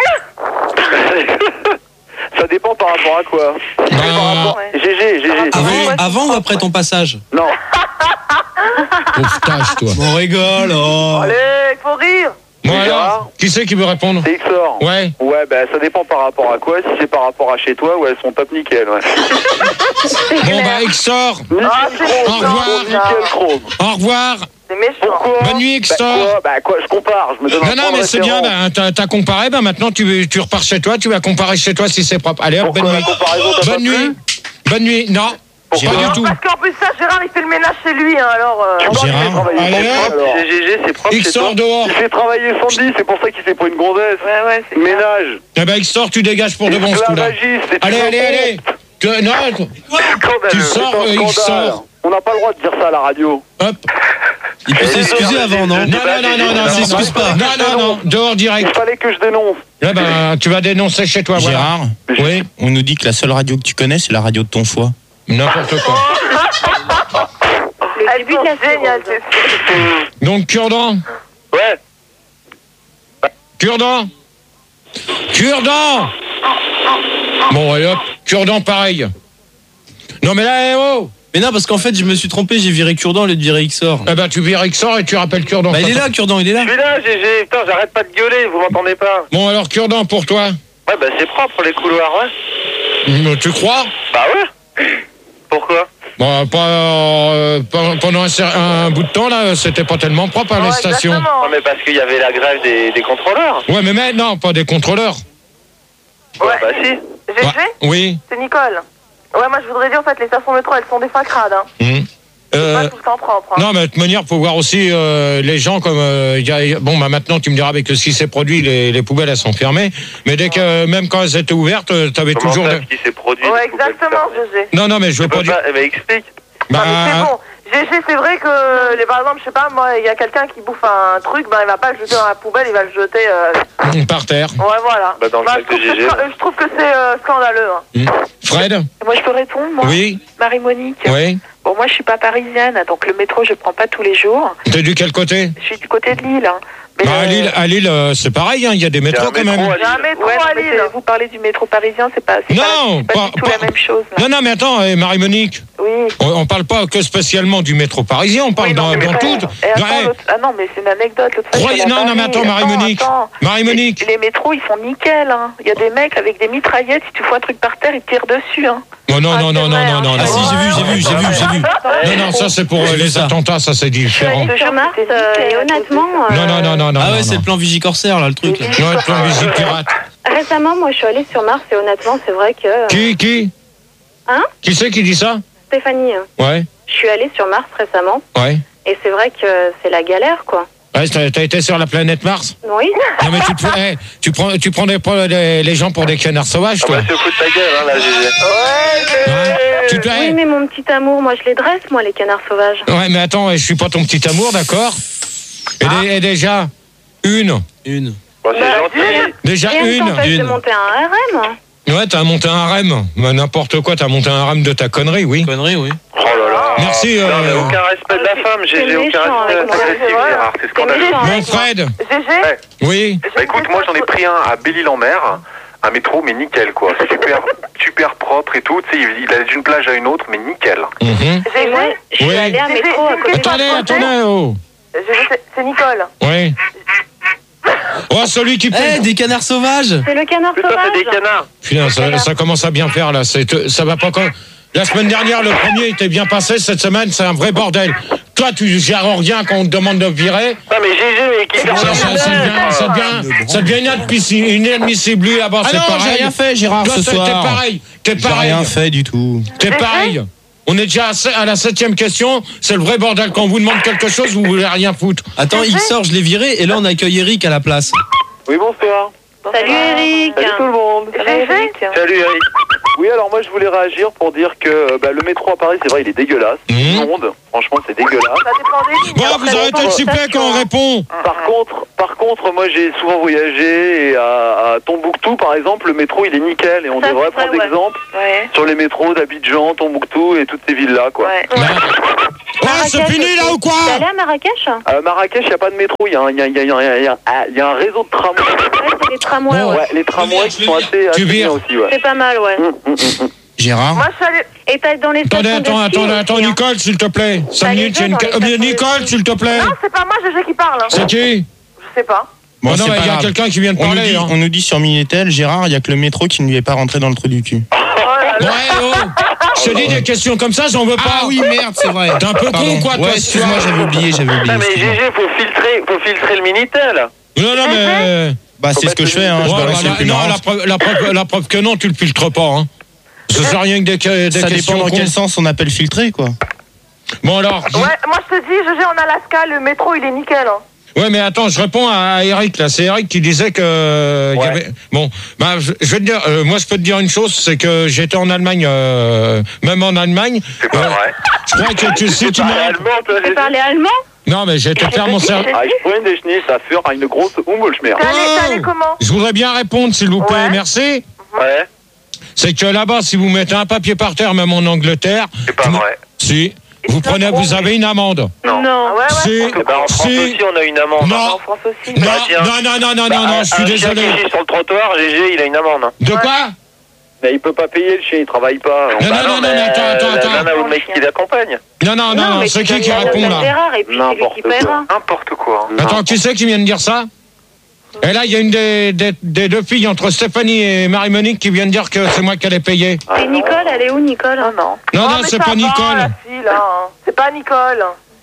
Ça dépend par rapport à quoi. Bah, Par rapport... G G, G G. Avant, avant ou après ton passage? Non. pauvre tâche, toi. On rigole, oh. Allez, il faut rire. Bon, Oui, alors, Gérard. qui c'est qui veut répondre? C'est Xor. Ouais. Ouais, bah ça dépend par rapport à quoi. Si c'est par rapport à chez toi, ouais, elles sont top nickel, ouais. Bon, bah, Xor, Ah, c'est Nickel Au revoir. chrome, nickel chrome. au revoir. C'est méchant. Pourquoi? Bonne nuit, Bah Xor. quoi, bah quoi, je compare, je me donne un Non, non, point de mais c'est bien, référence. bah, t'as t'as comparé, bah maintenant tu, tu repars chez toi, tu vas comparer chez toi si c'est propre. Allez hop, Pourquoi bonne la nuit. comparaison t'a pas Bonne plu? nuit. Bonne nuit. Non, pas Gérard. du Non, tout. parce qu'en plus, ça, Gérard, il fait le ménage chez lui, hein, alors. euh, Tu penses qu'il fait Gérard. travailler Allez, Sandy, hop. alors G G, c'est propre chez toi. Xor dehors. Il fait travailler Sandy, c'est pour ça qu'il s'est pris une gonzesse. Ouais, ouais, c'est Ménage. Eh ben, Xor, tu dégages pour de bon ce coup-là. Esclavagiste, c'est Allez, tout allez, un allez. Que- non, Scandaleux. tu sors, C'est un euh, scandale. Xor. On n'a pas le droit de dire ça à la radio. Hop. Il peut s'excuser avant, non? Non, non, non, non, non, Il non, s'excuse non. pas. Non, non, non, dehors Il direct. fallait que je dénonce. Eh ben, tu vas dénoncer chez toi, voilà. Gérard, Oui, on nous dit que la seule radio que tu connais, c'est la radio de ton foie. n'importe quoi. Le Elles début sont de la géniales, série. c'est Donc, Cure-dent. Ouais. Cure-dent. Cure-dent. Bon, allez hop. Cure-dent, pareil. Non, mais là, eh oh. Mais non, parce qu'en fait, je me suis trompé, j'ai viré Cure-dent au lieu de virer Xor. Eh ben, tu vires Xor et tu rappelles Cure-dent. Bah, il est là, Cure-dent, il est là. Je suis là, G G. Putain, j'arrête pas de gueuler, vous m'entendez pas? Bon, alors, Cure-dent pour toi. Ouais, bah c'est propre les couloirs, ouais. Hum, Tu crois? Bah ouais. Pourquoi? Bon, pas, euh, pas- pendant un, cer- un bout de temps, là, c'était pas tellement propre à Ouais, les stations. exactement. Non, mais parce qu'il y avait la grève des, des contrôleurs. Ouais, mais maintenant, pas des contrôleurs. Ouais. Bah si. G G, Ouais, oui. c'est Nicole. Ouais, moi, je voudrais dire, en fait, les stations métro, elles sont des fins crades, hein. Hum. C'est Euh, pas tout le temps propre, hein. non, mais de toute manière, faut voir aussi euh, les gens comme. euh, y a- bon, bah maintenant, tu me diras avec ce qui s'est produit, les, les poubelles elles sont fermées. Mais dès que euh, même quand elles étaient ouvertes, euh, t'avais Comment toujours. ça, des- ce qui s'est produit? Ouais, les poubelles exactement, fermées? G G. Non, non, mais je veux Tu pas peux dire. pas... Eh ben explique. Non, mais c'est Bah, bon. G G, c'est vrai que, les, par exemple, je sais pas, moi, il y a quelqu'un qui bouffe un truc, ben, il va pas le jeter dans la poubelle, il va le jeter. Euh... par terre. Ouais, voilà. Bah, dans le Bah, sac je, trouve de que G G. c'est- je trouve que c'est euh, scandaleux. Hein. Hum. Fred. Moi, je peux répondre, moi Oui. Marie-Monique. Oui. Bon, moi, je suis pas parisienne, donc le métro, je prends pas tous les jours. T'es du quel côté? Je suis du côté de Lille. Hein. Mais, Bah, à euh, Lille, à Lille, euh, c'est pareil. hein, Il y a des métros un quand métro même. à Il y a un métro Ouais, non, à mais Lille. c'est- vous parlez du métro parisien, c'est pas, c'est Non, pas, c'est pas, pas- du tout pas- la même chose. Là. Non, non, mais attends, eh, Marie-Monique. Oui. On, on parle pas que spécialement du métro parisien, on parle Oui, non, dans, mais dans attends, tout. et attends, Ouais. l'autre- ah non, mais c'est une anecdote. l'autre fois, Croyez- j'étais à non, non, mais Paris. attends, Marie-Monique. attends. Marie-Monique. Les, les métros, ils sont nickel. Hein. Il y a des mecs avec des mitraillettes. Si tu fous un truc par terre, ils tirent dessus. Hein. Oh, non, Ah, non, c'est non, non, vrai, non, hein. non, Ah non. si, j'ai vu, j'ai vu, j'ai vu, j'ai vu. Non, non, ça c'est pour euh, J'ai vu les ça. attentats, ça c'est différent. Je te jure, Sur Mars, c'était euh, nickel et à cause de honnêtement. ça. Non, non, non, non, non. Ah ouais, non, c'est non. le plan Vigicorsaire, là, le truc. Là. Non, le plan Visite Pirate. Récemment, moi, je suis allée sur Mars et honnêtement, c'est vrai que. euh, Qui, qui Hein Qui c'est qui dit ça? Stéphanie, euh, Ouais, je suis allée sur Mars récemment ouais. et c'est vrai que c'est la galère, quoi. Ouais, t'as t'as été sur la planète Mars? Oui. Non, mais tu, te, eh, tu prends, tu prends des, pas les, les gens pour des canards sauvages, Ah toi. bah c'est au coup de ta gueule, hein, là, G G. Ouais. Tu te, Oui, eh, mais mon petit amour, moi, je les dresse, moi, les canards sauvages. ouais, mais attends, eh, je suis pas ton petit amour, d'accord? Et, Ah. dé- et déjà, une. Une. Bon, c'est gentil. Déjà Rien ne une. t'empêche de une. monter un R M. Ouais, t'as monté un harem. Mais n'importe quoi, t'as monté un harem de ta connerie, oui. Connerie, oui. Oh là là. Merci, Non, mais euh, aucun respect de la femme, G G. c'est Aucun méchant respect de avec la moi. femme. C'est Ouais. Gérard, c'est scandaleux. méchant. Mon Fred. G G, Oui. Bah écoute, moi j'en ai pris un à Belle-Île-en-Mer, un métro, mais nickel quoi. Super, super propre et tout. Tu sais, il il allait d'une plage à une autre, mais nickel. Mhm. Et moi, je suis Oui. allée à un J'ai- métro à j'ai- côté. Attendez, attendez, oh. G G, c'est- c'est Nicole. Oui. Oh, celui qui Eh, paye. des canards sauvages. C'est le canard Putain, c'est des sauvage. canards. Putain, ça, ça commence à bien faire là. C'est, ça va pas comme. La semaine dernière, le premier était bien passé. Cette semaine, c'est un vrai bordel. Toi, tu gères rien quand on te demande de virer. Non mais G G, mais qui Ça, ça, ça devient, ça devient, ça devient inadmissible, inadmissible. Lui, là-bas, Ah c'est non, pareil. j'ai rien fait, Gérard, Toi, ce t'es- t'es soir. pareil. T'es J'ai pareil. rien fait du tout. T'es pareil. On est déjà à, se- à la septième question. C'est le vrai bordel. Quand on vous demande quelque chose, vous voulez rien foutre. Attends, il sort, je l'ai viré, et là on accueille Eric à la place. Oui, bonsoir. Salut Eric. Salut tout le monde. G G, Salut Eric. Oui, alors moi je voulais réagir pour dire que bah, le métro à Paris, c'est vrai, il est dégueulasse. Mmh. Monde, franchement, c'est dégueulasse. Ça dépend des lignes. Bon, Après, vous arrêtez de longtemps, siffler station, quand on hein. répond. Par contre, par contre, moi j'ai souvent voyagé et à, à Tombouctou, par exemple, le métro il est nickel et on Ça, devrait c'est vrai, prendre ouais. exemple Ouais. sur les métros d'Abidjan, Tombouctou et toutes ces villes-là, quoi. Ouais. Bah. Ouais, c'est Marrakech fini là aussi. ou quoi? T'es allé à Marrakech? À Marrakech, il n'y a pas de métro, il y, a un- il y, a- il y, a- il y, a- il y, a- il y a un réseau de tramways. Ouais, c'est les tramways, Bon, ouais. Ouais, les tramways qui sont assez, assez Tu bien vires. aussi, ouais. C'est pas mal, ouais. Hum, hum, hum, hum. Gérard. Moi, je suis allée. Et t'as dans les Attendez, stations attends, de ski attends, aussi, attends, hein. Nicole, s'il te plaît. Cinq T'as les minutes, deux j'ai une. dans les ca- euh, stations de Nicole, ski. s'il te plaît. Non, c'est pas moi, G G qui parle. Hein. C'est qui? Je sais pas. Bon, Oh non, c'est mais pas il y a grave. quelqu'un qui vient de On nous, parler. dit, hein. on nous dit sur Minitel, Gérard, il n'y a que le métro qui ne lui est pas rentré dans le trou du cul. Ouais, oh. Je te dis des questions comme ça, j'en veux pas. Ah oui, merde, c'est vrai. T'es un peu Pardon. con, quoi, toi. Ouais, excuse-moi, j'avais oublié, j'avais oublié. Non, mais excuse-moi. G G, faut filtrer, faut filtrer le Minitel. Non, non, mais. Bah, c'est ce que je fais, hein. Je Ouais, balance bah, les plus non, la marrantes. preuve, la, preuve, la preuve que non, tu le filtres pas. Hein. Ce sert rien que des, des Ça questions. dépend dans cons. quel sens on appelle filtrer, quoi. Bon, alors. Ouais, moi, je te dis, G G, en Alaska, le métro, il est nickel. Hein. Ouais, mais attends, je réponds à Eric, là. C'est Eric qui disait que. euh, il y Ouais. avait... Bon, bah, je, je vais te dire, euh, moi, je peux te dire une chose, c'est que j'étais en Allemagne, euh, même en Allemagne. C'est pas Euh, vrai. Je crois que tu, si tu Parle m'as. allemand, toi, Tu G G. parlais allemand? Non, mais j'ai été clairement servi. Ah, ich freue dich nicht, ça fait une grosse Umweltschmerz. T'es allé, t'es allé Oh. comment? Je voudrais bien répondre, s'il vous plaît. Ouais. Merci. Ouais, C'est que là-bas, si vous mettez un papier par terre, même en Angleterre, c'est pas tu me- vrai. si, vous ça prenez, prouve. vous avez une amende. Non. Ah ouais, ouais. Si, Eh ben, en France si, aussi, on a une amende. non, En France aussi. non, Bah, tiens. non, non, non, non, Bah, non, non, je suis un désolé. chien qui chie sur le trottoir, G G, il a une amende. De quoi? Mais il peut pas payer le chien, il travaille pas. Non, Bah non, non, non, mais attends, attends, la attends. nana ou le mec qui l'accompagne. Non, non, non, non, mais c'est tu qui donnes qui la répond note là? d'erreur et puis c'est lui N'importe qui quoi. paiera. N'importe quoi. Attends, qui c'est qui vient de dire ça? Et là, il y a une des, des, des deux filles entre Stéphanie et Marie-Monique qui vient de dire que c'est moi qui allais payer. Et Nicole, elle est où, Nicole? Non, non. Non, Oh, non, mais c'est ça pas va, Nicole. la fille, là, hein. C'est pas Nicole.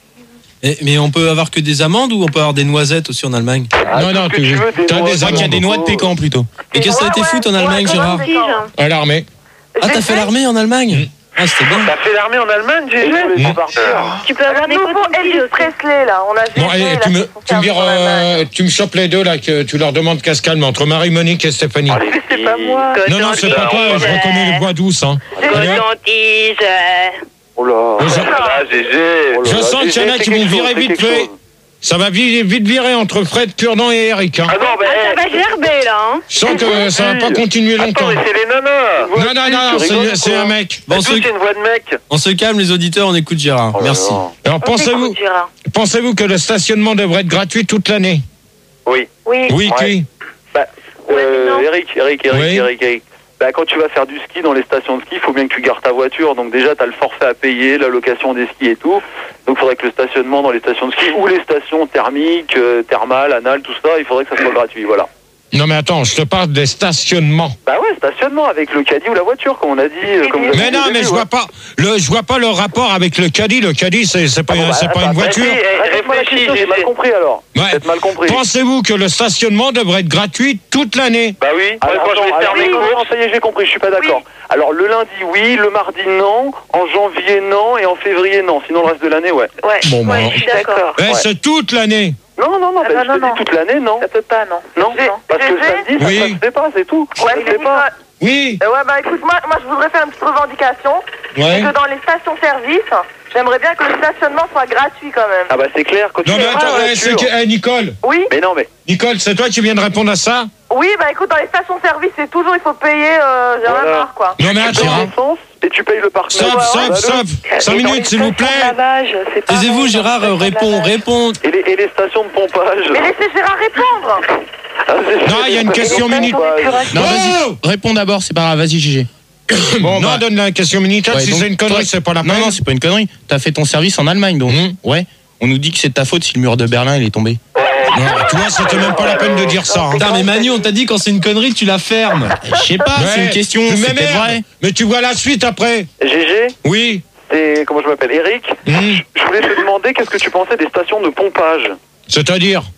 Et- mais on peut avoir que des amandes ou on peut avoir des noisettes aussi en Allemagne? Non, non, que tu tu veux, des as noix, des Je crois qu'il y a des noix de pécan plutôt. Et qu'est-ce que ça a été Ouais, foutre en ouais, Allemagne, ouais, Gérard? ouais, Si, d'accord. genre. à l'armée. Ah, t'as fait l'armée en Allemagne? Ah, c'était bien. T'as fait l'armée en Allemagne, G Et G je voulais Mmh. pas partir. Tu peux avoir Le des nouveau cotons Elvis aussi. Presley, là. On a G G, Bon, et là, tu me, qui font tu me, faire vires, en Allemagne. euh, tu me chopes les deux là, que tu leur demandes qu'à se calme entre Marie-Monique et Stéphanie. Allez, C'est pas moi. Non, non, c'est pas toi, je reconnais les voix douces. Hein. Allez, hop. Coton-tige. Oh là. Je- Là, G G. Oh là Je là, sens qu'il y en a c'est qui vont quelque virer chose, vite c'est quelque fait. chose. Ça va vite, vite virer entre Fred, Cure-dent et Eric. Hein. Ah non, mais. Ah, ça va gerber, là, hein. Je sens que ça va pas continuer Attends, longtemps. mais c'est les nanas. Non, non, non, tu c'est- rigoles, c'est quoi. un mec. Bon, on, D'où se, c'est une voix de mec. on se calme, les auditeurs, on écoute Gérard. Oh là Merci. là. Alors pensez-vous, Écoute, Gérard. pensez-vous que le stationnement devrait être gratuit toute l'année? Oui. Oui. Oui, Ouais. qui? Bah, Ouais, mais non. euh, Eric, Eric, Eric, Oui. Eric, Eric. Bah, quand tu vas faire du ski dans les stations de ski, il faut bien que tu gardes ta voiture. Donc déjà, tu as le forfait à payer, la location des skis et tout. Donc il faudrait que le stationnement dans les stations de ski ou les stations thermiques, euh, thermales, anales, tout ça, il faudrait que ça soit gratuit. Voilà. Non mais attends, je te parle des stationnements. Bah ouais, stationnement avec le caddie ou la voiture, comme on a dit. euh, comme vous avez Mais dit non, au mais début, je ouais. vois pas le, je vois pas le rapport avec le caddie. Le caddie, c'est c'est pas, Ah bon, bah, c'est pas attends, une voiture. Vas-y, eh, Répète-moi la réfléchis, question, j'ai G mal G. compris alors. Ouais. Peut-être mal compris. Pensez-vous que le stationnement devrait être gratuit toute l'année? Bah oui. Moi, Alors, quand je vais attends, faire alors, mes oui, non, courses. ça y est, j'ai compris, je suis pas d'accord. Alors le lundi, oui, le mardi, non, en janvier, non, et en février, non. Sinon le reste de l'année, ouais. Ouais. Bon, bah, Ouais, je suis d'accord. Eh, Ouais. c'est toute l'année. Non, non, non, Ah bah, non, je non, te dis non. toute l'année, non. Ça peut pas, non. Non, J'ai- parce que le j'ai- samedi, ça, Oui. ça se fait pas, c'est tout. Ouais, ça se mais fait pas. Oui. Euh, ouais, bah écoute, moi, moi je voudrais faire une petite revendication. Ouais. C'est que dans les stations-service, j'aimerais bien que le stationnement soit gratuit quand même. Ah bah c'est clair, quand tu Non mais fais attends, la eh, c'est voiture- que- eh, Nicole, Oui, Mais non, mais Nicole, c'est toi qui viens de répondre à ça? oui, bah écoute, dans les stations-service, c'est toujours, il faut payer, euh, j'en ai Voilà. marre, quoi. Non mais tu payes attends. l'essence et tu payes le parking. Stop, Bah, stop, bah, stop. Cinq Et dans minutes, les s'il vous plaît. stations de lavage, c'est pareil, Taisez-vous, dans Gérard, les euh, stations de répond, lavage. répond. Et les, et les stations de pompage. Mais laissez Gérard répondre. Ah, c'est- Non, il y a une question Les minute. stations d'épuration. Non, Oh vas-y. Réponds d'abord, c'est pas grave, vas-y, G G. Bon, non, bah, donne la question militaire. ouais, Si donc, c'est une connerie, toi- c'est pas la peine. Non, non, c'est pas une connerie. T'as fait ton service en Allemagne, donc. Mmh. Ouais. On nous dit que c'est de ta faute si le mur de Berlin il est tombé. Non, tu vois, c'était même pas la peine de dire ça. hein. Putain, mais Manu, on t'a dit quand c'est une connerie, tu la fermes. Je sais pas, c'est Ouais. une question, Mais c'est peut-être merde. vrai. Mais tu vois la suite après. G G, Oui. c'est comment je m'appelle, Eric. Mmh. Je voulais te demander qu'est-ce que tu pensais des stations de pompage. C'est-à-dire?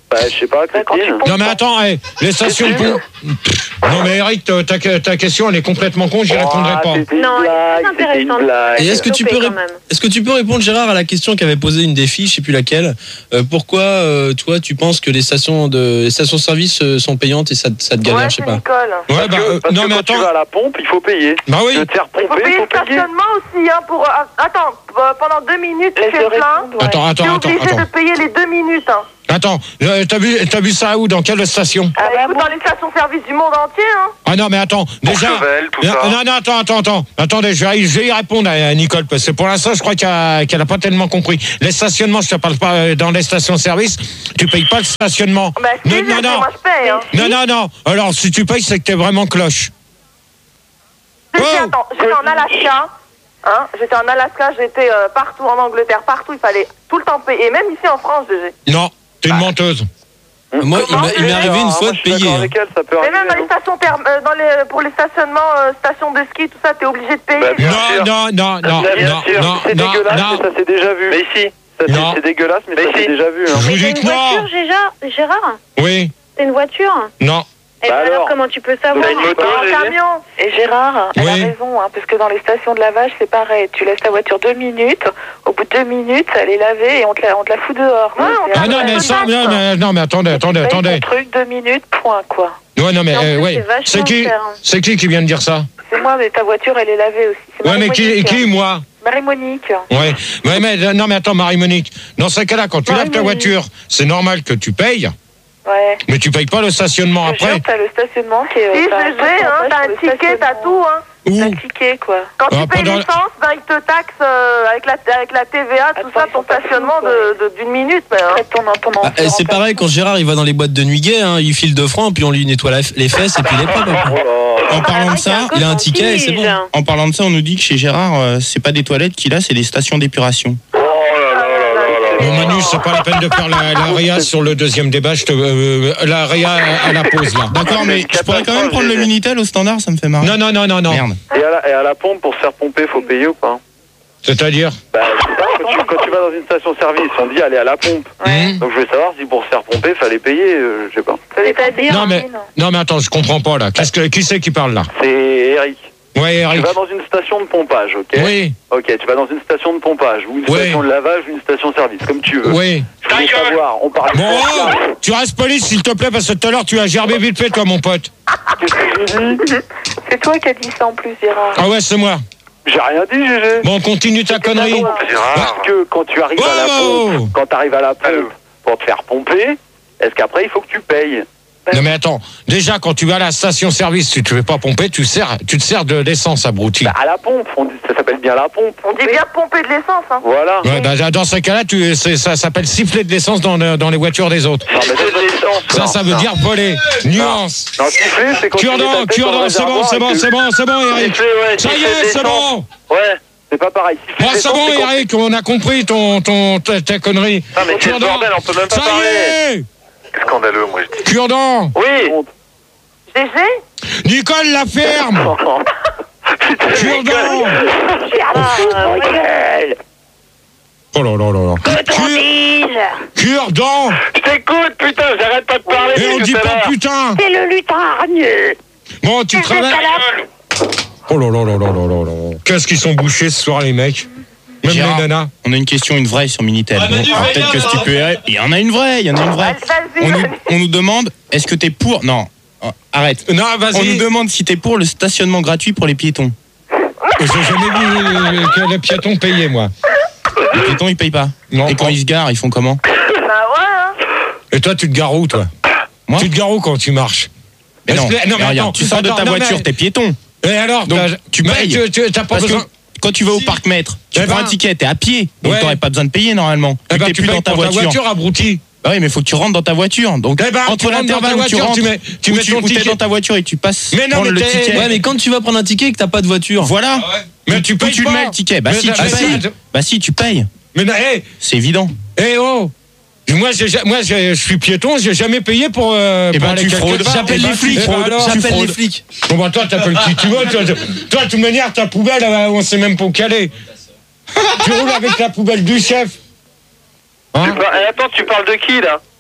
Bah, je sais pas, Christine. Non, mais attends, hey, les stations de pont. Non, mais Eric, ta, ta, ta question, elle est complètement con, j'y Oh, répondrai pas. c'était une Non, elle est très blague, c'était une intéressante. blague. Et est-ce que tu peux, ré- est-ce que tu peux répondre, Gérard, à la question qu'avait posée une des filles, je sais plus laquelle. Euh, pourquoi, euh, toi, tu penses que les stations de les stations-service euh, sont payantes et ça, te- ça te galère, Ouais, je sais c'est pas. Nicole. Ouais, Parce bah, que, euh, parce non, que mais quand attends. tu vas à la pompe, il faut payer. Bah oui. Tu veux te faire Il faut pomper, payer il le faut payer. stationnement aussi, hein, pour... euh, attends, euh, pendant deux minutes, tu fais plein. Attends, attends, T'es attends, obligé attends. de payer les deux minutes, hein. Attends, euh, t'as vu, t'as vu ça où? Dans quelle station? Ah bah, écoute, dans les stations-service du monde entier, hein. Ah non, mais attends, déjà. Courchevel, tout non, ça. non, non, attends, attends, attends. Attendez, je vais, je vais y répondre à, à Nicole, parce que pour l'instant, je crois qu'elle a, qu'elle a pas tellement compris. Les stationnements, je te parle pas euh, dans les stations-service, tu payes pas le stationnement. Bah, si, non, je non, sais, non. moi je paye, hein. Non, non, non. Alors, si tu payes, c'est que t'es vraiment cloche. Si, si, Oh. attends, j'étais en Alaska, hein, j'étais en Alaska, j'étais euh, partout en Angleterre, partout, il fallait tout le temps payer, et même ici en France, G G. Non, t'es une menteuse. Moi, il m'a- il m'est arrivé une fois de payer. D'accord hein. avec elle, ça peut Mais arriver. même dans les hein. stations therm- euh, dans les, pour les stationnements, euh, stations de ski, tout ça, t'es obligé de payer. Bah, bien Non, sûr. non, non, non, Bien non, sûr, non, c'est non, dégueulasse, non. mais ça s'est déjà vu. Mais ici, ça, c'est- Non. c'est dégueulasse, mais, ça s'est déjà vu. Je Hein. vous Mais dis t'as une que non. voiture, Gérard, Gérard Oui, T'as une voiture? non. Et Bah alors, alors comment tu peux savoir? T'as une moto, En Gégé camion. Et Gérard, elle Oui. a raison, hein, parce que dans les stations de lavage, c'est pareil. Tu laisses ta voiture deux minutes, au bout de deux minutes, elle est lavée et on te la, on te la fout dehors. Ouais, on C'est te Ah un- non, mais ça, non, mais, non, mais attendez, attendez, tu payes attendez. ton truc deux minutes, point, quoi. Ouais, non, mais, En euh, plus, ouais. c'est vachement C'est qui, cher, hein. c'est qui qui vient de dire ça? C'est moi, mais ta voiture, elle est lavée aussi. C'est Ouais, mais qui, Marie-Monique. qui, moi? Marie-Monique. Ouais, ouais, mais, non, mais attends, Marie-Monique. Dans ce cas-là, quand tu laves ta Marie-Monique. voiture, c'est normal que tu payes, Ouais. mais tu payes pas le stationnement Je te après. jure, t'as le stationnement qui est... Si, t'as un G G, hein, pourcentage t'as sur un le ticket, t'as stationnement. tout, hein. T'as Où? un ticket, quoi. Quand Ah, tu payes pendant- l'essence, ben, ils te taxent euh, avec, la, avec la T V A, tout Attends, ça, ils ton sont pas stationnement fous, de- de- d'une minute. Ben, hein. Après, ton, ton Ah, eh, c'est pareil quand Gérard il va dans les boîtes de nuit gay, hein, il file deux francs, puis on lui nettoie la- les fesses et puis il est propre. après. En parlant de ça, Il a un ticket et c'est bon. en parlant de ça, on nous dit que chez Gérard, euh, c'est pas des toilettes qu'il a, c'est des stations d'épuration. Bon, Manu, c'est pas la peine de faire la, la réa sur le deuxième débat. Je te, euh, la réa à la pause, là. D'accord, mais je pourrais quand même prendre le Minitel au standard, ça me fait marrer. Non, non, non, non, non. Merde. Et à, la, et à la pompe, pour se faire pomper, faut payer ou pas? C'est-à-dire? Bah, je sais pas, quand tu, quand tu vas dans une station-service, on dit aller à la pompe. Mmh. Donc je voulais savoir si pour se faire pomper, fallait payer, euh, je sais pas. C'est-à-dire? Non, mais, non, mais attends, je comprends pas, là. Qu'est-ce que, qui c'est qui parle, là? C'est Eric. Ouais, Tu Eric. vas dans une station de pompage, ok? Oui, Ok, tu vas dans une station de pompage, ou une Oui. station de lavage, ou une station-service, comme tu veux. oui. Je voulais savoir, on parle de Bon, quoi, oh, là tu restes poli, s'il te plaît, parce que tout à l'heure, tu as gerbé vite fait, toi, mon pote. Qu'est-ce que j'ai dit? C'est toi qui as dit ça en plus, Gérard. Ah ouais, c'est moi. J'ai rien dit, Gégé. Bon, continue ta connerie. Parce que quand tu arrives à la Oh pompe, quand tu arrives à la pompe pour te faire pomper, est-ce qu'après il faut que tu payes? Non, mais attends. Déjà, quand tu vas à la station-service, tu te fais pas pomper, tu, sers, tu te sers de l'essence, abruti. Bah, à la pompe, on dit, ça s'appelle bien la pompe. On dit bien pomper de l'essence, hein. Voilà. Ouais, bah, dans ce cas-là, tu, c'est- ça s'appelle siffler de l'essence dans, le- dans les voitures des autres. Non, mais c'est de l'essence. Ça, Non, ça veut non. dire voler. Nuance. Non, siffler, c'est quand tu mets ta Cure-dent, tête dans cure-dent, le c'est bon, réservoir c'est et bon, que- c'est bon, c'est bon, Eric. Siffler, ouais, Ça y siffler est, de c'est l'essence. bon. Ouais, c'est pas pareil. Siffler Bon, de c'est l'essence, bon, c'est quand- Eric, on a compris ton, ton, ta, ta connerie. Non, mais quel Cure-dent. bordel, on peut même pas Ça parler. y est. Scandaleux, moi je dis. Cure-dent. Oui. G G? Nicole, la ferme. Putain, Cure-dent. Oh là là là là. Cure- Cure-dent. Je t'écoute, putain, j'arrête pas de parler. Et on tout dit à pas l'heure. putain. C'est le lutin. Bon, tu travailles. Oh là là là là là là là. Qu'est-ce qu'ils sont bouchés ce soir, les mecs? Même Gérard, les nanas. on a une question, une vraie sur Minitel. Ah, Bon, vas-y, alors fais peut-être bien, que si tu peux... Il y en a une vraie, il y en a une vraie. Vas-y, On nous, vas-y. on nous demande, est-ce que t'es pour... Non, oh, arrête. Non, On nous vas-y. demande si t'es pour le stationnement gratuit pour les piétons. J'ai jamais vu euh, que les piétons payaient, moi. Les piétons, ils payent pas. Non. Et quand ils se garent, ils font comment? Bah ouais, hein. Et toi, tu te gares où, toi? Moi Tu te gares où quand tu marches? Mais non, Est-ce que- non, mais mais regarde, attends, tu sors de attends, ta non, voiture, mais- t'es piéton. Et alors, Donc, t'as- tu mais payes. Tu, tu- t'as pas Parce que besoin. quand tu vas au parc-mètre, tu Eh prends ben- un ticket, t'es à pied. Donc Ouais. t'aurais pas besoin de payer normalement. Eh Vu ben, que t'es tu plus payes dans ta pour ta voiture. voiture, abruti. Bah oui, mais faut que tu rentres dans ta voiture. Donc, Eh ben, tu entre rentres dans ta l'intervalle où tu voiture, rentres, tu mets- tu où mets ton où t'es ticket. dans ta voiture et tu passes Mais non, prendre mais le t'es- ticket. Ouais, mais quand tu vas prendre un ticket et que t'as pas de voiture. Voilà. Mais tu Où payes tu pas. le mets le ticket. Bah Mais si, tu t'as- payes. mais- Bah si, tu payes. Mais non, hé, C'est évident. hé, oh. Moi, j'ai, ja- moi, j'ai- je suis piéton, j'ai jamais payé pour. Euh, Eh pour ben, aller tu quelque fraudes. part. J'appelle Eh ben, les flics. eh ben, alors, Tu J'appelle les fraudes. flics. Bon, bah, toi, t'appelles qui tu veux. Toi, toi, toi, de toute manière, ta poubelle, euh, on sait même pas où qu'elle est. Tu roules avec la poubelle du chef. Hein? Tu par- eh, Attends, tu parles de qui là?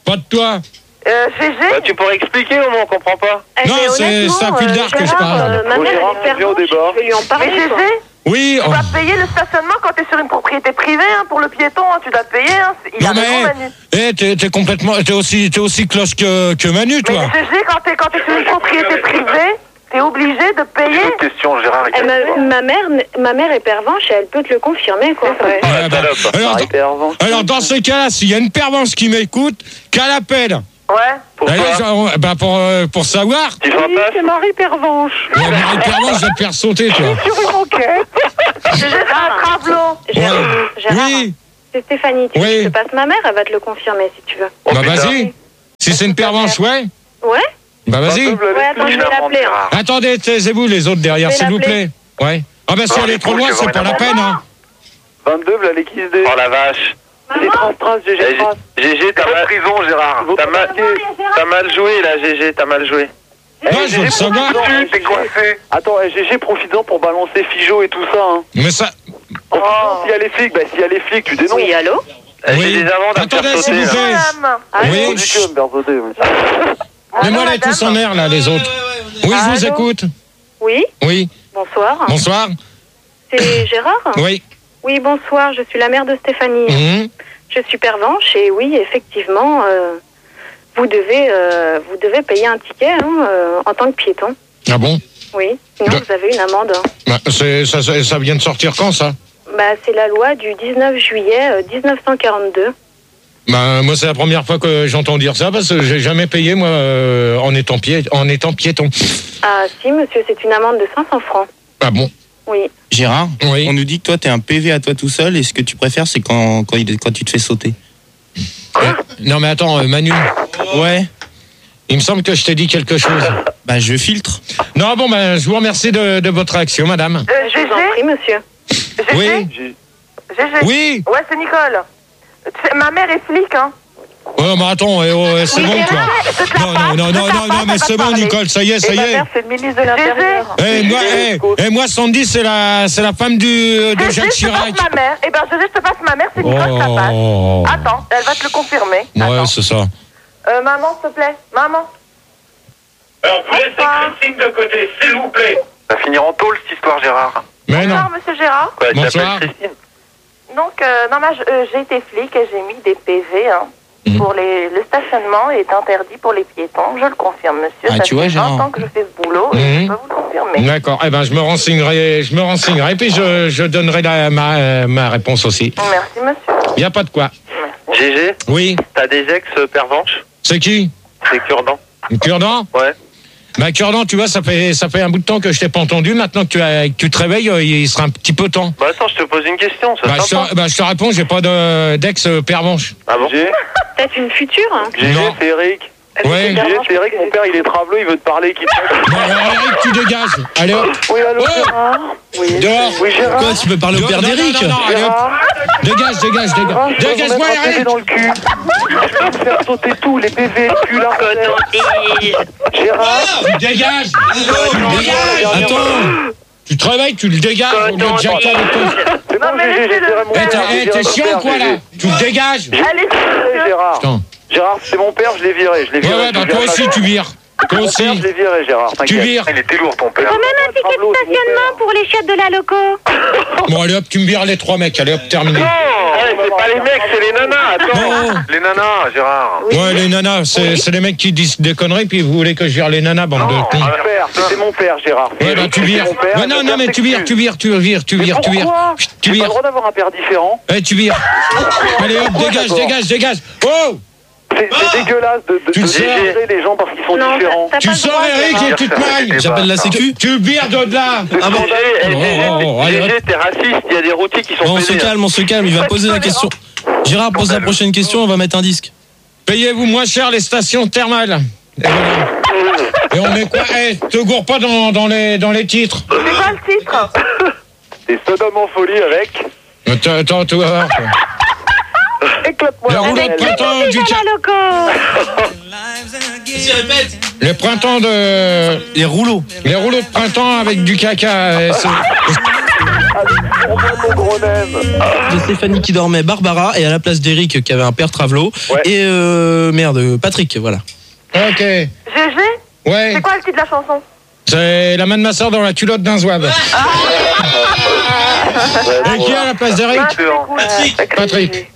Pas de toi. Euh, G G. Bah, tu pourrais expliquer au moins, on comprend pas. Eh, Non, mais c'est- honnêtement, c'est un pull euh, d'art que je Gérard, parle. euh, ma Bon, mère, Gérard, elle est on revient au pervenche, débat. je vais lui en Mais parler. G G, quoi. Oui. tu oh. dois payer le stationnement quand t'es sur une propriété privée, hein, pour le piéton, hein, tu dois payer, hein. Il Non a raison, mais, Manu. eh, t'es, t'es complètement, t'es aussi, t'es aussi cloche que, que Manu, Mais toi. G G, quand t'es, quand t'es sur une propriété privée, t'es obligé de payer. Une autre question, Gérard. Eh, ma, ma mère, ma mère est pervenche et elle peut te le confirmer, quoi. Ouais. Ouais, bah, salope. alors, Marie Pervenche. alors, dans ce cas-là, s'il y a une pervenche qui m'écoute, qu'elle appelle. Ouais. Pourquoi Allez, je- bah, pour, euh, pour savoir. Tu feras pas c'est Marie Pervenche. Ouais, Marie Pervenche, je vais te faire sauter, toi. Sur une enquête. G G, c'est un travelot. Gérard, Ouais. Gérard, Oui, c'est Stéphanie. Tu veux Oui. que je te passe ma mère, elle va te le confirmer si tu veux. Oh, bah putain. vas-y. Si c'est une pervenche, ouais. Ouais Bah vas-y. Ouais, attends, je vais l'appeler. Hein. Attendez, taisez-vous les autres derrière, Je vais s'il vous plaît. l'appeler. Ouais. Ah bah si Oh, elle est les trop couilles, loin, je c'est vais pas la vraiment- peine, hein. vingt-deux, v'là les X D. Oh la vache. Les traces, traces, G G, Eh, traces. G G, t'as mal prison, Gérard. Vous T'as mal, t'as mal joué là, G G, t'as mal joué. Moi, je veux le savoir. Tu t'es coincé. Attends, eh, G G, profites-en pour balancer Figeot et tout ça. Hein. Mais ça. Oh. S'il y a les flics, bah s'il y a les flics, tu dénonces. Oui, allô Eh, Oui. J'ai des amendes à me faire Attendez, s'il sauter. vous là. plaît. Madame. Oui. Trop du cul à me faire sauter, ouais. Mais moi, Allô, là, tous en madame. air, là, les autres. Oui, je vous Allô écoute. Oui, Oui. bonsoir. Bonsoir. C'est Gérard Oui. Oui, bonsoir, je suis la mère de Stéphanie. Mhm. Je suis pervenche et oui, effectivement, euh, vous, devez, euh, vous devez payer un ticket hein, euh, en tant que piéton. Ah bon? Oui, sinon De- vous avez une amende. Bah, c'est- ça, ça, ça vient de sortir quand, ça? Bah, c'est la loi du dix-neuf juillet euh, dix-neuf cent quarante-deux. Bah, moi, c'est la première fois que j'entends dire ça, parce que j'ai jamais payé, moi, euh, en, étant pied, en étant piéton. Ah si, monsieur, c'est une amende de cinq cents francs. Ah bon? Oui. Gérard, Oui. on nous dit que toi, t'es un P V à toi tout seul et ce que tu préfères, c'est quand, quand, il- quand tu te fais sauter. Non, mais attends, euh, Manu, Ouais, il me semble que je t'ai dit quelque chose. bah je filtre. Non, bon, ben, je vous remercie de, de votre réaction, madame. Euh, Je vous en G prie, monsieur. G, Oui. G G. Oui. Ouais, c'est Nicole. Tu sais, ma mère est flic, hein. Ouais, mais attends, eh, oh, eh, c'est Oui, bon, Gérard, toi. je te la Non, passe, non, non, je non, te la non, non, passe, mais elle va c'est te bon, parler. Nicole, ça y est, ça Et y ma est. mère, c'est le ministre de l'Intérieur. Eh, moi, eh, eh, moi, Sandy, c'est la, c'est la femme du, de G G, Jacques je te Chirac. passe ma mère. Eh ben, G G, je te passe ma mère, c'est Nicole qui la passe. Oh. Attends, elle va te le confirmer. Ouais, Attends. c'est ça. Euh, maman, s'il te plaît. Maman. Alors, vous laissez Christine de côté, s'il vous plaît. Ça va finir en tôle cette histoire, Gérard. Mais non. Bonsoir, monsieur Gérard. Quoi, tu Bonsoir. t'appelles Christine? Donc, euh, non, mais je- euh, j'ai été flic et j'ai mis des P V. Hein, Mhm. pour les, le stationnement est interdit pour les piétons. Je le confirme, monsieur. Ah, Ça tu vois, fait vingt Gérard. ans que je fais ce boulot et Mhm. je peux vous le confirmer. D'accord. Eh ben, je me renseignerai, je me renseignerai, puis je, je donnerai la, ma, euh, ma réponse aussi. Merci, monsieur. Y a pas de quoi. G G, Oui. t'as des ex-pervenches? C'est qui? C'est cure-dent. Cure-dent? Ouais. Bah, Cure-dent, tu vois, ça fait, ça fait un bout de temps que je t'ai pas entendu. Maintenant que tu, as, que tu te réveilles, euh, il sera un petit peu temps. Bah attends, je te pose une question, c'est Bah, je sympa. te, bah, je te réponds, j'ai pas de, d'ex-pervenche. Ah bon? G G, Peut-être une future. Hein. G G, Non. c'est Eric. Ouais. G G, c'est Eric, mon père, il est travelot, il veut te parler, qui te... Bon, alors, Eric, tu dégages. Allez, hop. Oui, allô, Oh Gérard. Oui. Dehors. Oui, Gérard. Quoi, tu peux parler au Non, père non, d'Eric? non, non, non, allez, hop. Gérard. Dégage, dégage, Ah, dégage. je peux vous Dégage-moi, mettre un P V Eric. dans le cul. Je peux te faire sauter tous les P V, cul, là. Gérard. Tu dégages. Tu dégages. Attends. Tu te réveilles, tu le dégages. Au lieu de jacker avec toi. C'est bon, Non, mais G G, j'ai laissez-le. tiré mon Eh, père. t'es, j'ai eh, viré t'es mon chiant père, quoi, G G. là? Tu le dégages. Allez, Eh, Gérard. Putain. Gérard, c'est mon père, je l'ai viré. Je l'ai Ouais, viré. ouais, je bah, l'ai toi viré. aussi, tu vires. Toi Mon aussi. père, je l'ai viré, Gérard. Tu t'inquiète. vires. Il était lourd ton père. Quand même un ticket Travelot, de c'est mon stationnement père. pour les chiottes de la loco. Bon, allez hop, tu me vires les trois mecs. Allez hop, terminé. Non, c'est pas les mecs, c'est les nanas. Attends. Non. Les nanas, Gérard. Ouais, les nanas, c'est, c'est les mecs qui disent des conneries, puis vous voulez que je vire les nanas, bande de Non. cons. Mon père, c'était mon père, Gérard. Ouais, bah, tu vires. Mon père, Ouais, non, mon non, père mais tu vires, tu s'excuse. vires, tu vires, tu Mais vires, tu vires. pourquoi Chut, J'ai Tu pas le vires. droit d'avoir un père différent. Eh, tu vires. Allez hop, Pourquoi, dégage, d'abord dégage, dégage. Oh! C'est c'est dégueulasse de, de, Tu de le sais. dénigrer les gens parce qu'ils sont Non, différents. t'as Tu pas le sors, droit, Eric, Gérard. et tu te mailles. J'appelle la sécu. Tu le vires de là. Ah bon? G G, Oh, oh, oh, allez, G G, t'es raciste, il y a des rôtis qui sont Bon, on se pédés. calme, on se calme. Il va poser la question. Gérard pose la prochaine question, on va mettre un disque. Payez-vous moins cher les stations thermales. Et voilà. Et on met quoi? Eh, te gourre pas dans, dans, les, dans les titres. C'est quoi le titre? C'est Sodome en folie avec. Attends, attends, tu vas voir. quoi. Éclate-moi Le la rouleau de gueule. printemps du De ca- la loco. Les printemps de. Les rouleaux. Les rouleaux de printemps avec du caca. euh, c'est- Mon gros nem. De Stéphanie qui dormait, Barbara, et à la place d'Eric qui avait un père Travelot. Ouais. Et euh, merde, Patrick, voilà. Ok. G G, Ouais. c'est quoi le titre de la chanson? C'est la main de ma soeur dans la culotte d'un zouave. Et qui est à la place d'Eric? Patrick. Patrick.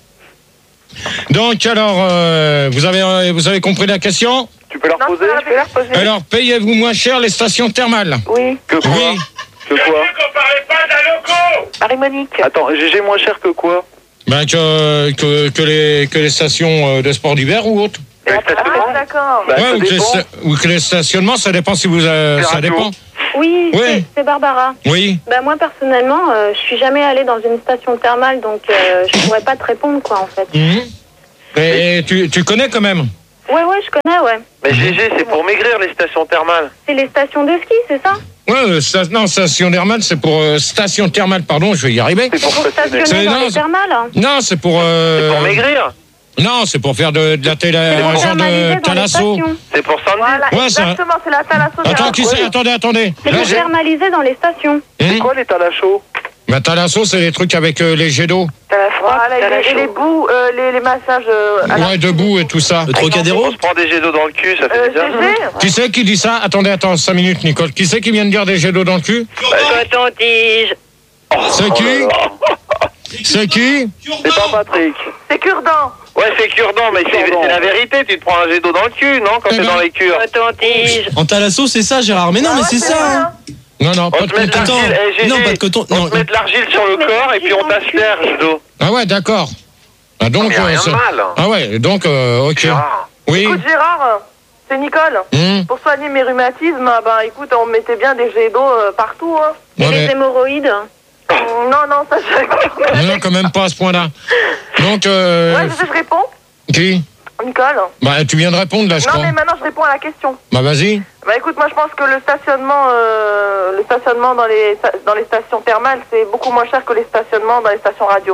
Donc alors, euh, vous avez euh, vous avez compris la question? Tu peux la Non, reposer? tu peux la reposer. Alors, payez-vous moins cher les stations thermales? Oui, Que quoi? Oui. Que quoi? qu'on parlait pas d'un loco. Marie-Monique. Attends, G G moins cher que quoi? Ben que, que, que, les, que les stations euh, de sport d'hiver ou autres. Ah, d'accord. Bah, Ouais, ça ou, que les, dépend. sta- ou que les stationnements, ça dépend si vous... euh, C'est ça radio. dépend. Oui, Oui. c'est- c'est Barbara. Oui. Bah, moi, personnellement, euh, je suis jamais allée dans une station thermale, donc euh, je pourrais pas te répondre, quoi, en fait. Mhm. Et tu, tu connais quand même? Ouais, ouais, je connais, ouais. Mais G G, c'est pour maigrir les stations thermales. C'est les stations de ski, c'est ça? Ouais, euh, sta- non, station thermale, c'est pour... euh, station thermale, pardon, je vais y arriver. C'est pour Pour stationner. stationner C'est- dans non, les c'est- thermales. Non, c'est pour... euh, C'est pour maigrir. Non, c'est pour faire de, de la télé... C'est un pour genre thermaliser de dans les thalasso. stations. C'est pour Sandy. Voilà, Ouais, ça- exactement, c'est la thalasso. Attends, qui c'est? Attendez, attendez. C'est Là, pour j'ai- thermaliser dans les stations. Hum Quoi les talachos? Bah, thalasso, c'est les trucs avec euh, les jets d'eau. Voilà, et les, et les bouts, euh, les, les massages. Euh, à la- Ouais, debout et tout ça. Le Trocadéro. On se prend des jets d'eau dans le cul, ça fait Euh, bizarre. G G. Qui c'est qui dit ça? Attendez, attends, cinq minutes, Nicole. Qui c'est qui vient de dire des jets d'eau dans le cul? Coton-tige. C'est qui? C'est qui? C'est pas Patrick. C'est cure-dent. Ouais, c'est cure-dent, mais c'est c'est la vérité. Tu te prends un jet d'eau dans le cul, non? Quand Eh t'es ben. dans les cures. Coton-tige. En thalasso, c'est ça, Gérard. Mais non, Ah mais ouais, c'est ça. vrai, hein. hein. Non, non, On pas te de met de coton. l'argile, eh, G G, Non, pas de coton. On Non. te met de l'argile sur le corps et puis on t'asperge d'eau. Ah ouais, d'accord. Ah, donc, Mais y a rien euh, de c'est- mal. ah ouais, donc, euh, ok. Gérard. Oui. Écoute, Gérard, c'est Nicole. Hum. Pour soigner mes rhumatismes, ah ben écoute, on mettait bien des jets d'eau euh, partout. Hein. Et Ouais, les mais- hémorroïdes? Non, non, ça je. non, quand même pas à ce point-là. Donc, euh, Ouais, je, je réponds. qui? Nicole. Bah, tu viens de répondre, là, je Non, crois. mais maintenant je réponds à la question. Bah, vas-y. Bah écoute, moi je pense que le stationnement, euh, le stationnement dans les dans les stations thermales, c'est beaucoup moins cher que les stationnements dans les stations radio.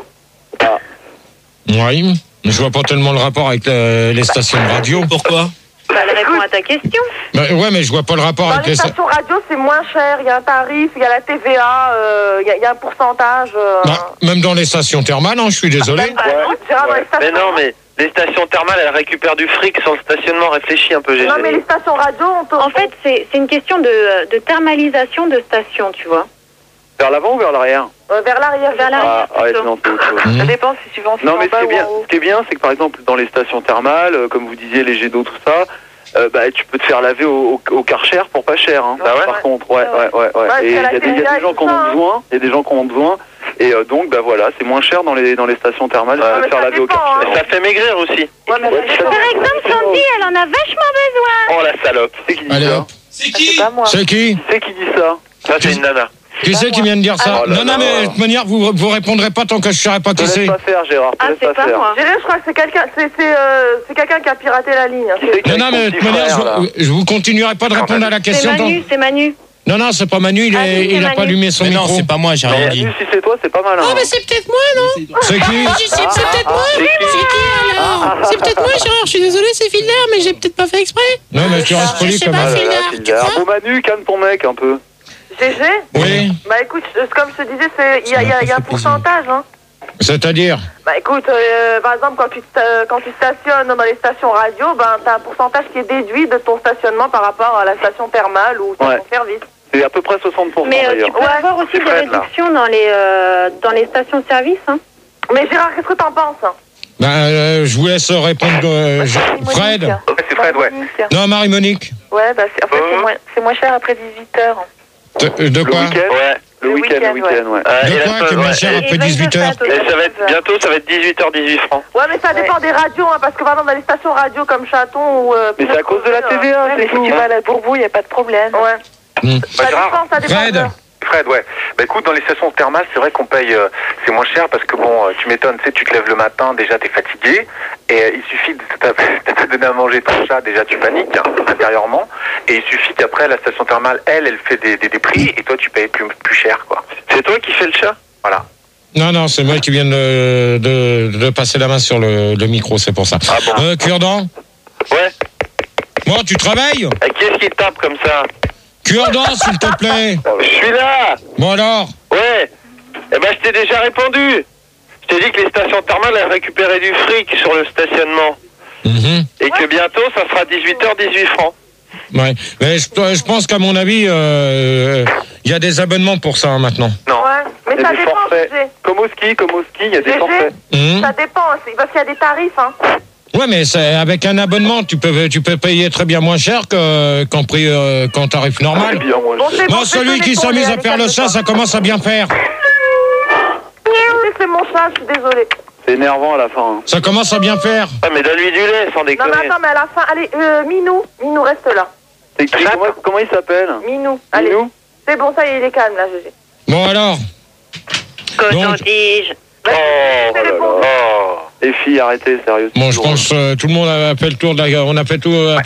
Oui. Mais je vois pas tellement le rapport avec euh, les stations de radio. Pourquoi? Bah, elle répond à ta question. Bah, ouais, mais je vois pas le rapport Dans avec les les... sta- stations radio, c'est moins cher. Il y a un tarif, il y a la T V A, euh, il y, a- il y a un pourcentage. euh. Bah, même dans les stations thermales, hein, je suis désolé. Bah, écoute, Gérard, dans les stations- Mais non, mais les stations thermales, elles récupèrent du fric sur le stationnement. Réfléchis un peu, G G. Non, mais les stations radio, on te... En fait, c'est c'est une question de, de thermalisation de station, tu vois. Vers l'avant ou vers l'arrière? Euh, vers l'arrière, Vers l'arrière. Ah, ouais, plutôt. non, c'est autre chose. Hum. Ça dépend si tu vas en Non, mais ce bas qui est ou bien, en haut. ce qui est bien, c'est que par exemple, dans les stations thermales, euh, comme vous disiez, les jets d'eau, tout ça, euh, bah, tu peux te faire laver au, au, au Karcher pour pas cher. Hein. Bah ouais. Par contre, ouais, ouais, ouais. ouais. Ouais, Et il y, parce a qu'à la des- il y a des gens qui en T V A, ont tout ça, besoin. Il y a des gens qui en ont besoin. Et euh, donc, bah voilà, c'est moins cher dans les dans les stations thermales Ouais, de mais se faire ça laver au dépend, Karcher. hein. Ça fait maigrir aussi. Ouais, mais Ouais, ça ça dépend. Par exemple, Sandy, elle en a vachement besoin. Oh la salope. C'est qui dit Allez, ça? hop. C'est Ah, c'est pas moi. C'est qui? C'est qui dit ça? Ça, c'est une nana. Qui c'est qui vient de dire ça? Oh là Non, non, là. mais de toute manière, vous vous répondrez pas tant que je saurais pas Te qui laisse c'est. pas faire, Gérard. Te Ah, laisse c'est pas pas faire. moi. Gérard, je crois que c'est quelqu'un, c'est c'est euh, c'est quelqu'un qui a piraté la ligne. Qui c'est qui Non, est non, avec mais ton de petit toute manière, frère, là je, je vous continuerai pas de répondre à la C'est question. tant- Manu, c'est Manu. Non, non, c'est pas Manu, il, Ah, est, si, il c'est a pas Manu. allumé son Mais non, micro. c'est pas moi, j'ai Mais rien dit. Manu, si c'est toi, c'est pas mal. Hein. c'est peut-être moi, non? C'est qui? C'est peut-être moi. C'est qui C'est qui alors? C'est peut-être moi, Gérard. Je suis désolé, c'est Filder, mais j'ai peut-être pas fait exprès. Non, mais tu restes Je poli sais quand pas, même. Ah là là, Filder, tu Filder. crois? Bon, Manu, calme ton mec un peu. G G. Oui, Bah écoute, je- comme je te disais, c'est il y a, il y a- il y a un pourcentage. Hein. c'est-à-dire? Bah écoute, euh, par exemple, quand tu, sta- quand tu stationnes dans les stations radio, ben t'as un pourcentage qui est déduit de ton stationnement par rapport à la station thermale ou station Ouais. service. C'est à peu près soixante pour cent Mais euh, d'ailleurs. tu peux Ouais, avoir aussi c'est des Fred, là. réductions dans les, euh, dans les stations-service. Hein. Mais Gérard, qu'est-ce que t'en penses? Ben, euh, je vous laisse répondre. euh, je- Fred? Ouais, c'est Fred, ouais. Non, Marie-Monique. Ouais, bah c'est, en fait, Euh. c'est moins, c'est moins cher après dix-huit heures. De, de Le quoi? week-end Ouais. Le Le week-end, le week-end, week-end, ouais. Euh, De et quoi la- qui est moins ouais. cher Et après vingt-deux dix-huit heures? fêtes, Et ça va être, bientôt, ça va être dix-huit heures dix-huit francs. Ouais, mais ça dépend des radios, hein, parce que par exemple, dans les stations radio comme Chaton ou... Euh, Mais c'est à cause de la T V A, ouais, c'est mais tout. si tu vas à la Bourbou, il n'y a pas de problème. Ouais. Hmm. Ça Bah, Gérard. dépend, ça dépend. Fred. de- Fred, ouais. Bah écoute, dans les stations thermales, c'est vrai qu'on paye, euh, c'est moins cher parce que bon, euh, tu m'étonnes, tu sais, tu te lèves le matin, déjà t'es fatigué, et euh, il suffit de t'as- t'as donné à manger ton chat, déjà tu paniques hein, intérieurement, et il suffit qu'après la station thermale, elle, elle fait des, des, des prix, et toi tu payes plus, plus cher, quoi. C'est toi qui fais le chat? Voilà. Non, non, c'est moi qui viens de, de, de passer la main sur le, le micro, c'est pour ça. Ah bon? Euh, Cure-dent? Ouais. Moi, tu travailles? Et qui est-ce qui tape comme ça? Cure-dent, s'il te plaît. Je suis là. Bon alors? Ouais. Bah, je t'ai déjà répondu. Je t'ai dit que les stations thermales, elles récupéraient du fric sur le stationnement. Mmh. Et que bientôt, ça sera dix-huit heures dix-huit francs. Ouais, mais je, je pense qu'à mon avis, il euh, y a des abonnements pour ça hein, maintenant. Non. Ouais, mais Il y a ça des dépend, forfaits. G G. Comme au ski, comme au ski, il y a des G G, forfaits. Mmh. Ça dépend, c'est- parce qu'il y a des tarifs, hein. Ouais, mais c'est, avec un abonnement, tu peux, tu peux payer très bien moins cher que, qu'en, prix, euh, qu'en tarif normal. Bien, moi, Bon, c'est Moi, bon, celui c'est qui bon, s'amuse allez, à faire le calme-toi. chat, ça commence à bien faire. C'est mon chat, je suis désolée. C'est énervant à la fin. hein. Ça commence à bien faire. Ah, mais donne-lui du lait, sans Non, déconner. mais attends, mais à la fin, allez, euh, Minou, Minou, reste là. C'est qui, comment, comment il s'appelle? Minou, allez. Minou. C'est bon, ça y est, il est calme, là, G G. Bon, alors. Coton-tige. Oh, oh là là. Oh. Les filles, arrêtez, sérieux. Bon, je pense euh, tout le monde a fait le tour de la. On a fait tout. euh,